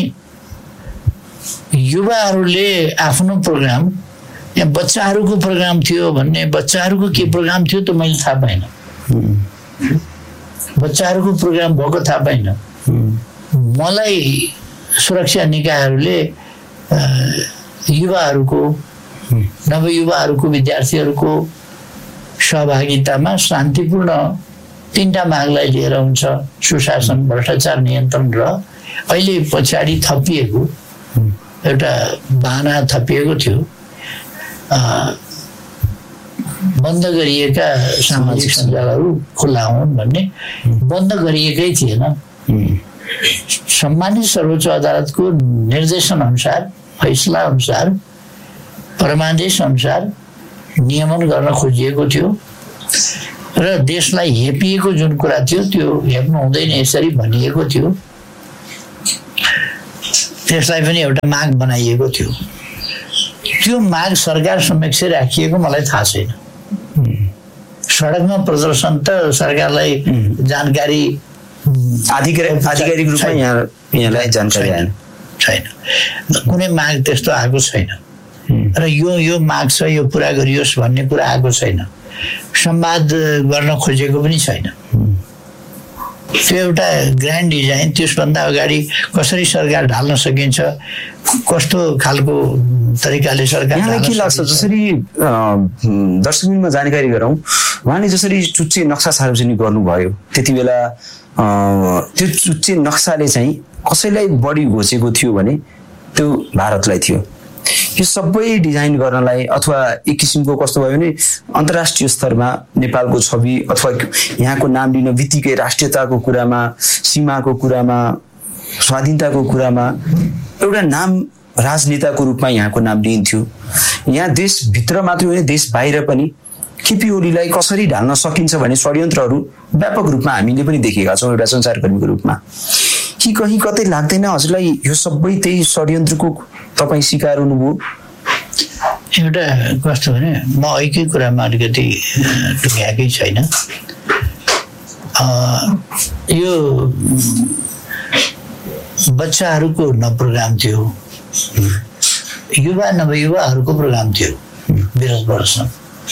युवाहरूले आफ्नो प्रोग्राम, यहाँ बच्चाहरूको प्रोग्राम थियो भन्ने, बच्चाहरूको के प्रोग्राम थियो त मैले थाहा पाइनँ। बच्चाहरूको प्रोग्राम भएको थाहा पाइनँ। मलाई सुरक्षा निकायहरूले युवाहरूको नवयुवाहरूको विद्यार्थीहरूको सहभागितामा शान्तिपूर्ण तीनटा मागलाई लिएर हुन्छ सुशासन भ्रष्टाचार नियन्त्रण र अहिले पछाडि थपिएको एउटा बाहना थपिएको थियो बन्द गरिएका सामाजिक सञ्जालहरू खुल्ला हुन् भन्ने बन्द गरिएकै थिएन सम्मानित सर्वोच्च अदालतको निर्देशन अनुसार फैसला अनुसार परमादेश अनुसार नियमन गर्न खोजिएको थियो र देशलाई हेपिएको जुन कुरा थियो त्यो हेप्नु हुँदैन यसरी भनिएको थियो त्यसलाई पनि एउटा माग बनाइएको थियो त्यो माग सरकार समक्ष राखिएको मलाई थाहा छैन सडकमा प्रदर्शन त सरकारलाई जानकारी आधिकारिक आधिकारिक रूपमा यहाँ यहाँलाई जानकारी आएन छैन कुनै माग त्यस्तो आएको छैन र यो यो माग छ यो पुरा गरियोस् भन्ने कुरा आएको छैन संवाद गर्न खोजेको पनि छैन त्यो एउटा ग्रान्ड डिजाइन त्यसभन्दा अगाडि कसरी सरकार ढाल्न सकिन्छ कस्तो खालको तरिकाले सरकार यहाँलाई के लाग्छ जसरी दर्शकबिनमा जानकारी गरौँ उहाँले जसरी चुच्चे नक्सा सार्वजनिक गर्नुभयो त्यति बेला त्यो चुच्चे नक्साले चाहिँ कसैलाई बढी घोचेको थियो भने त्यो भारतलाई थियो यो सबै डिजाइन गर्नलाई अथवा एक किसिमको कस्तो भयो भने अन्तर्राष्ट्रिय स्तरमा नेपालको छवि अथवा यहाँको नाम लिन बित्तिकै राष्ट्रियताको कुरामा सीमाको कुरामा स्वाधीनताको कुरामा एउटा नाम राजनेताको रूपमा यहाँको नाम लिइन्थ्यो यहाँ देशभित्र मात्रै होइन देश बाहिर पनि केपी ओलीलाई कसरी ढाल्न सकिन्छ भन्ने षड्यन्त्रहरू व्यापक रूपमा हामीले पनि देखेका छौँ एउटा सञ्चारकर्मीको रूपमा कि कहीँ कतै लाग्दैन हजुरलाई यो सबै त्यही षड्यन्त्रको तपाईँ शिकार हुनुभयो एउटा कस्तो भने म एकै कुरामा अलिकति टुङ्ग्याएकै छैन यो बच्चाहरूको न प्रोग्राम थियो युवा नवयुवाहरूको प्रोग्राम थियो विरोध प्रदर्शन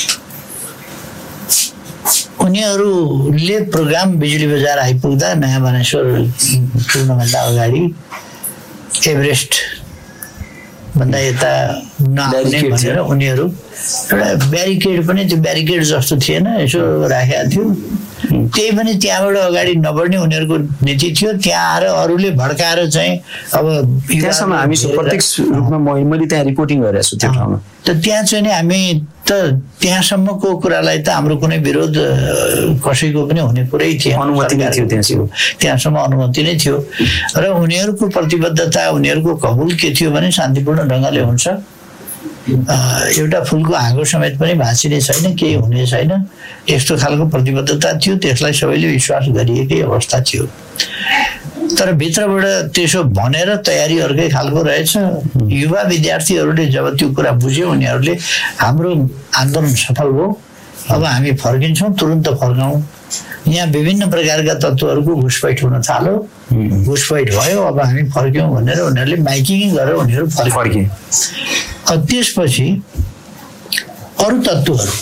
उनीहरूले प्रोग्राम बिजुली बजार आइपुग्दा नयाँ बानेश्वर पुग्नुभन्दा अगाडि एभरेस्ट भन्दा यता नआउने भनेर उनीहरू एउटा ब्यारिकेड पनि त्यो ब्यारिकेड जस्तो थिएन यसो राखेका थियो त्यही पनि त्यहाँबाट अगाडि नबढ्ने उनीहरूको नीति थियो त्यहाँ आएर अरूले भड्काएर चाहिँ अब त्यहाँसम्म हामी प्रत्यक्ष रूपमा मैले त्यहाँ रिपोर्टिङ गरेको छु त्यो ठाउँमा त त्यहाँ चाहिँ नि हामी त त्यहाँसम्मको कुरालाई त हाम्रो कुनै विरोध कसैको पनि हुने कुरै थिएन अनुमति नै थियो त्यहाँसम्म त्यहाँसम्म अनुमति नै थियो र उनीहरूको प्रतिबद्धता उनीहरूको कबुल के थियो भने शान्तिपूर्ण ढङ्गले हुन्छ एउटा फुलको हाँगो समेत पनि भाँचिने छैन केही हुने छैन यस्तो खालको प्रतिबद्धता थियो त्यसलाई सबैले विश्वास गरिएकै अवस्था थियो तर भित्रबाट त्यसो भनेर तयारी अर्कै खालको रहेछ युवा विद्यार्थीहरूले जब त्यो कुरा बुझ्यो उनीहरूले हाम्रो आन्दोलन सफल भयो अब हामी फर्किन्छौँ तुरुन्त फर्काउँ यहाँ विभिन्न प्रकारका तत्त्वहरूको घुसपैठ हुन थाल्यो घुसपैठ भयो अब हामी फर्क्यौँ भनेर उनीहरूले माइकिङ गरेर उनीहरू फर्के त्यसपछि अरू तत्त्वहरू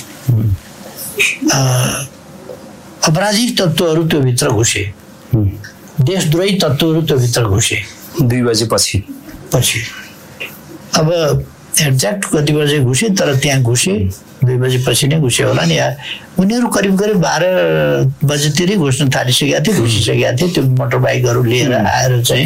अपराधिक तत्त्वहरू त्यो भित्र घुसे देशद्रोही तत्त्वहरू त्यो भित्र घुसे दुई बजे पछि पछि अब एक्ज्याक्ट कति बजे घुसे तर त्यहाँ घुसे दुई बजे पछि नै घुसे होला नि उनीहरू करिब करिब बाह्र बजेतिरै घुस्न थालिसकेका थिए घुसिसकेका थिए त्यो मोटर बाइकहरू लिएर आएर चाहिँ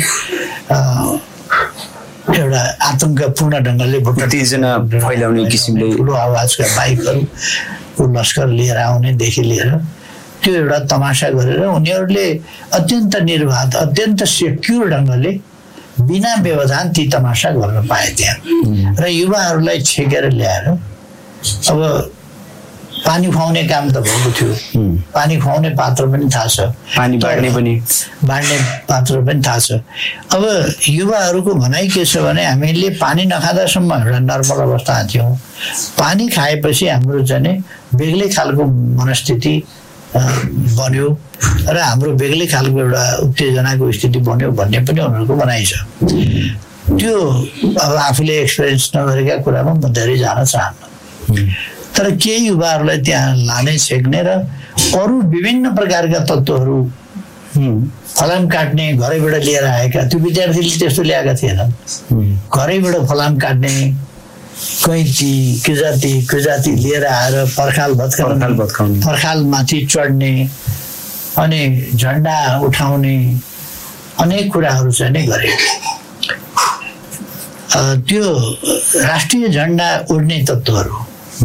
एउटा आतङ्कपूर्ण ढङ्गले उत्तेजना फैलाउने किसिमले ठुलो आवाजका बाइकहरू लस्कर लिएर आउनेदेखि लिएर त्यो एउटा तमासा गरेर उनीहरूले अत्यन्त निर्वाध अत्यन्त सेक्युर ढङ्गले बिना व्यवधान ती तमासा गर्न पाए त्यहाँ र युवाहरूलाई छेकेर ल्याएर अब पानी खुवाउने काम त भएको थियो पानी खुवाउने पात्र पनि थाहा छ पानी बाँड्ने पनि बाँड्ने पात्र पनि थाहा छ अब युवाहरूको भनाइ के छ भने हामीले पानी नखाँदासम्म एउटा नर्मल अवस्थामा थियौँ पानी खाएपछि हाम्रो चाहिँ बेग्लै खालको मनस्थिति बन्यो र हाम्रो बेग्लै खालको एउटा उत्तेजनाको स्थिति बन्यो भन्ने पनि उनीहरूको भनाइ छ त्यो अब आफूले एक्सपिरियन्स नगरेका कुरामा म धेरै जान चाहन्न तर केही युवाहरूलाई त्यहाँ लाने छेक्ने र अरू विभिन्न प्रकारका तत्त्वहरू फलाम काट्ने घरैबाट लिएर आएका त्यो विद्यार्थीले त्यस्तो ल्याएका थिएनन् घरैबाट फलाम काट्ने कैँची किजाती किजाती लिएर आएर पर्खाल भत्काउने पर्खालमाथि चढ्ने अनि झन्डा उठाउने अनेक कुराहरू चाहिँ नै गरे त्यो राष्ट्रिय झन्डा उड्ने तत्त्वहरू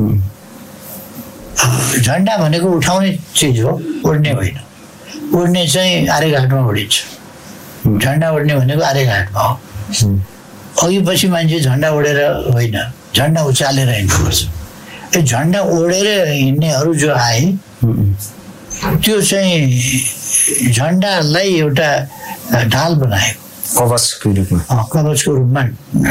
झन्डा भनेको उठाउने चिज हो उड्ने होइन उड्ने चाहिँ आर्यघाटमा उडिन्छ झन्डा उड्ने भनेको आर्यघाटमा हो अघि पछि मान्छे झन्डा ओढेर होइन झन्डा उचालेर हिँड्नुपर्छ यो झन्डा ओढेर हिँड्नेहरू जो आए त्यो चाहिँ झन्डालाई एउटा ढाल बनाएको कवचको रूपमा कवचको रूपमा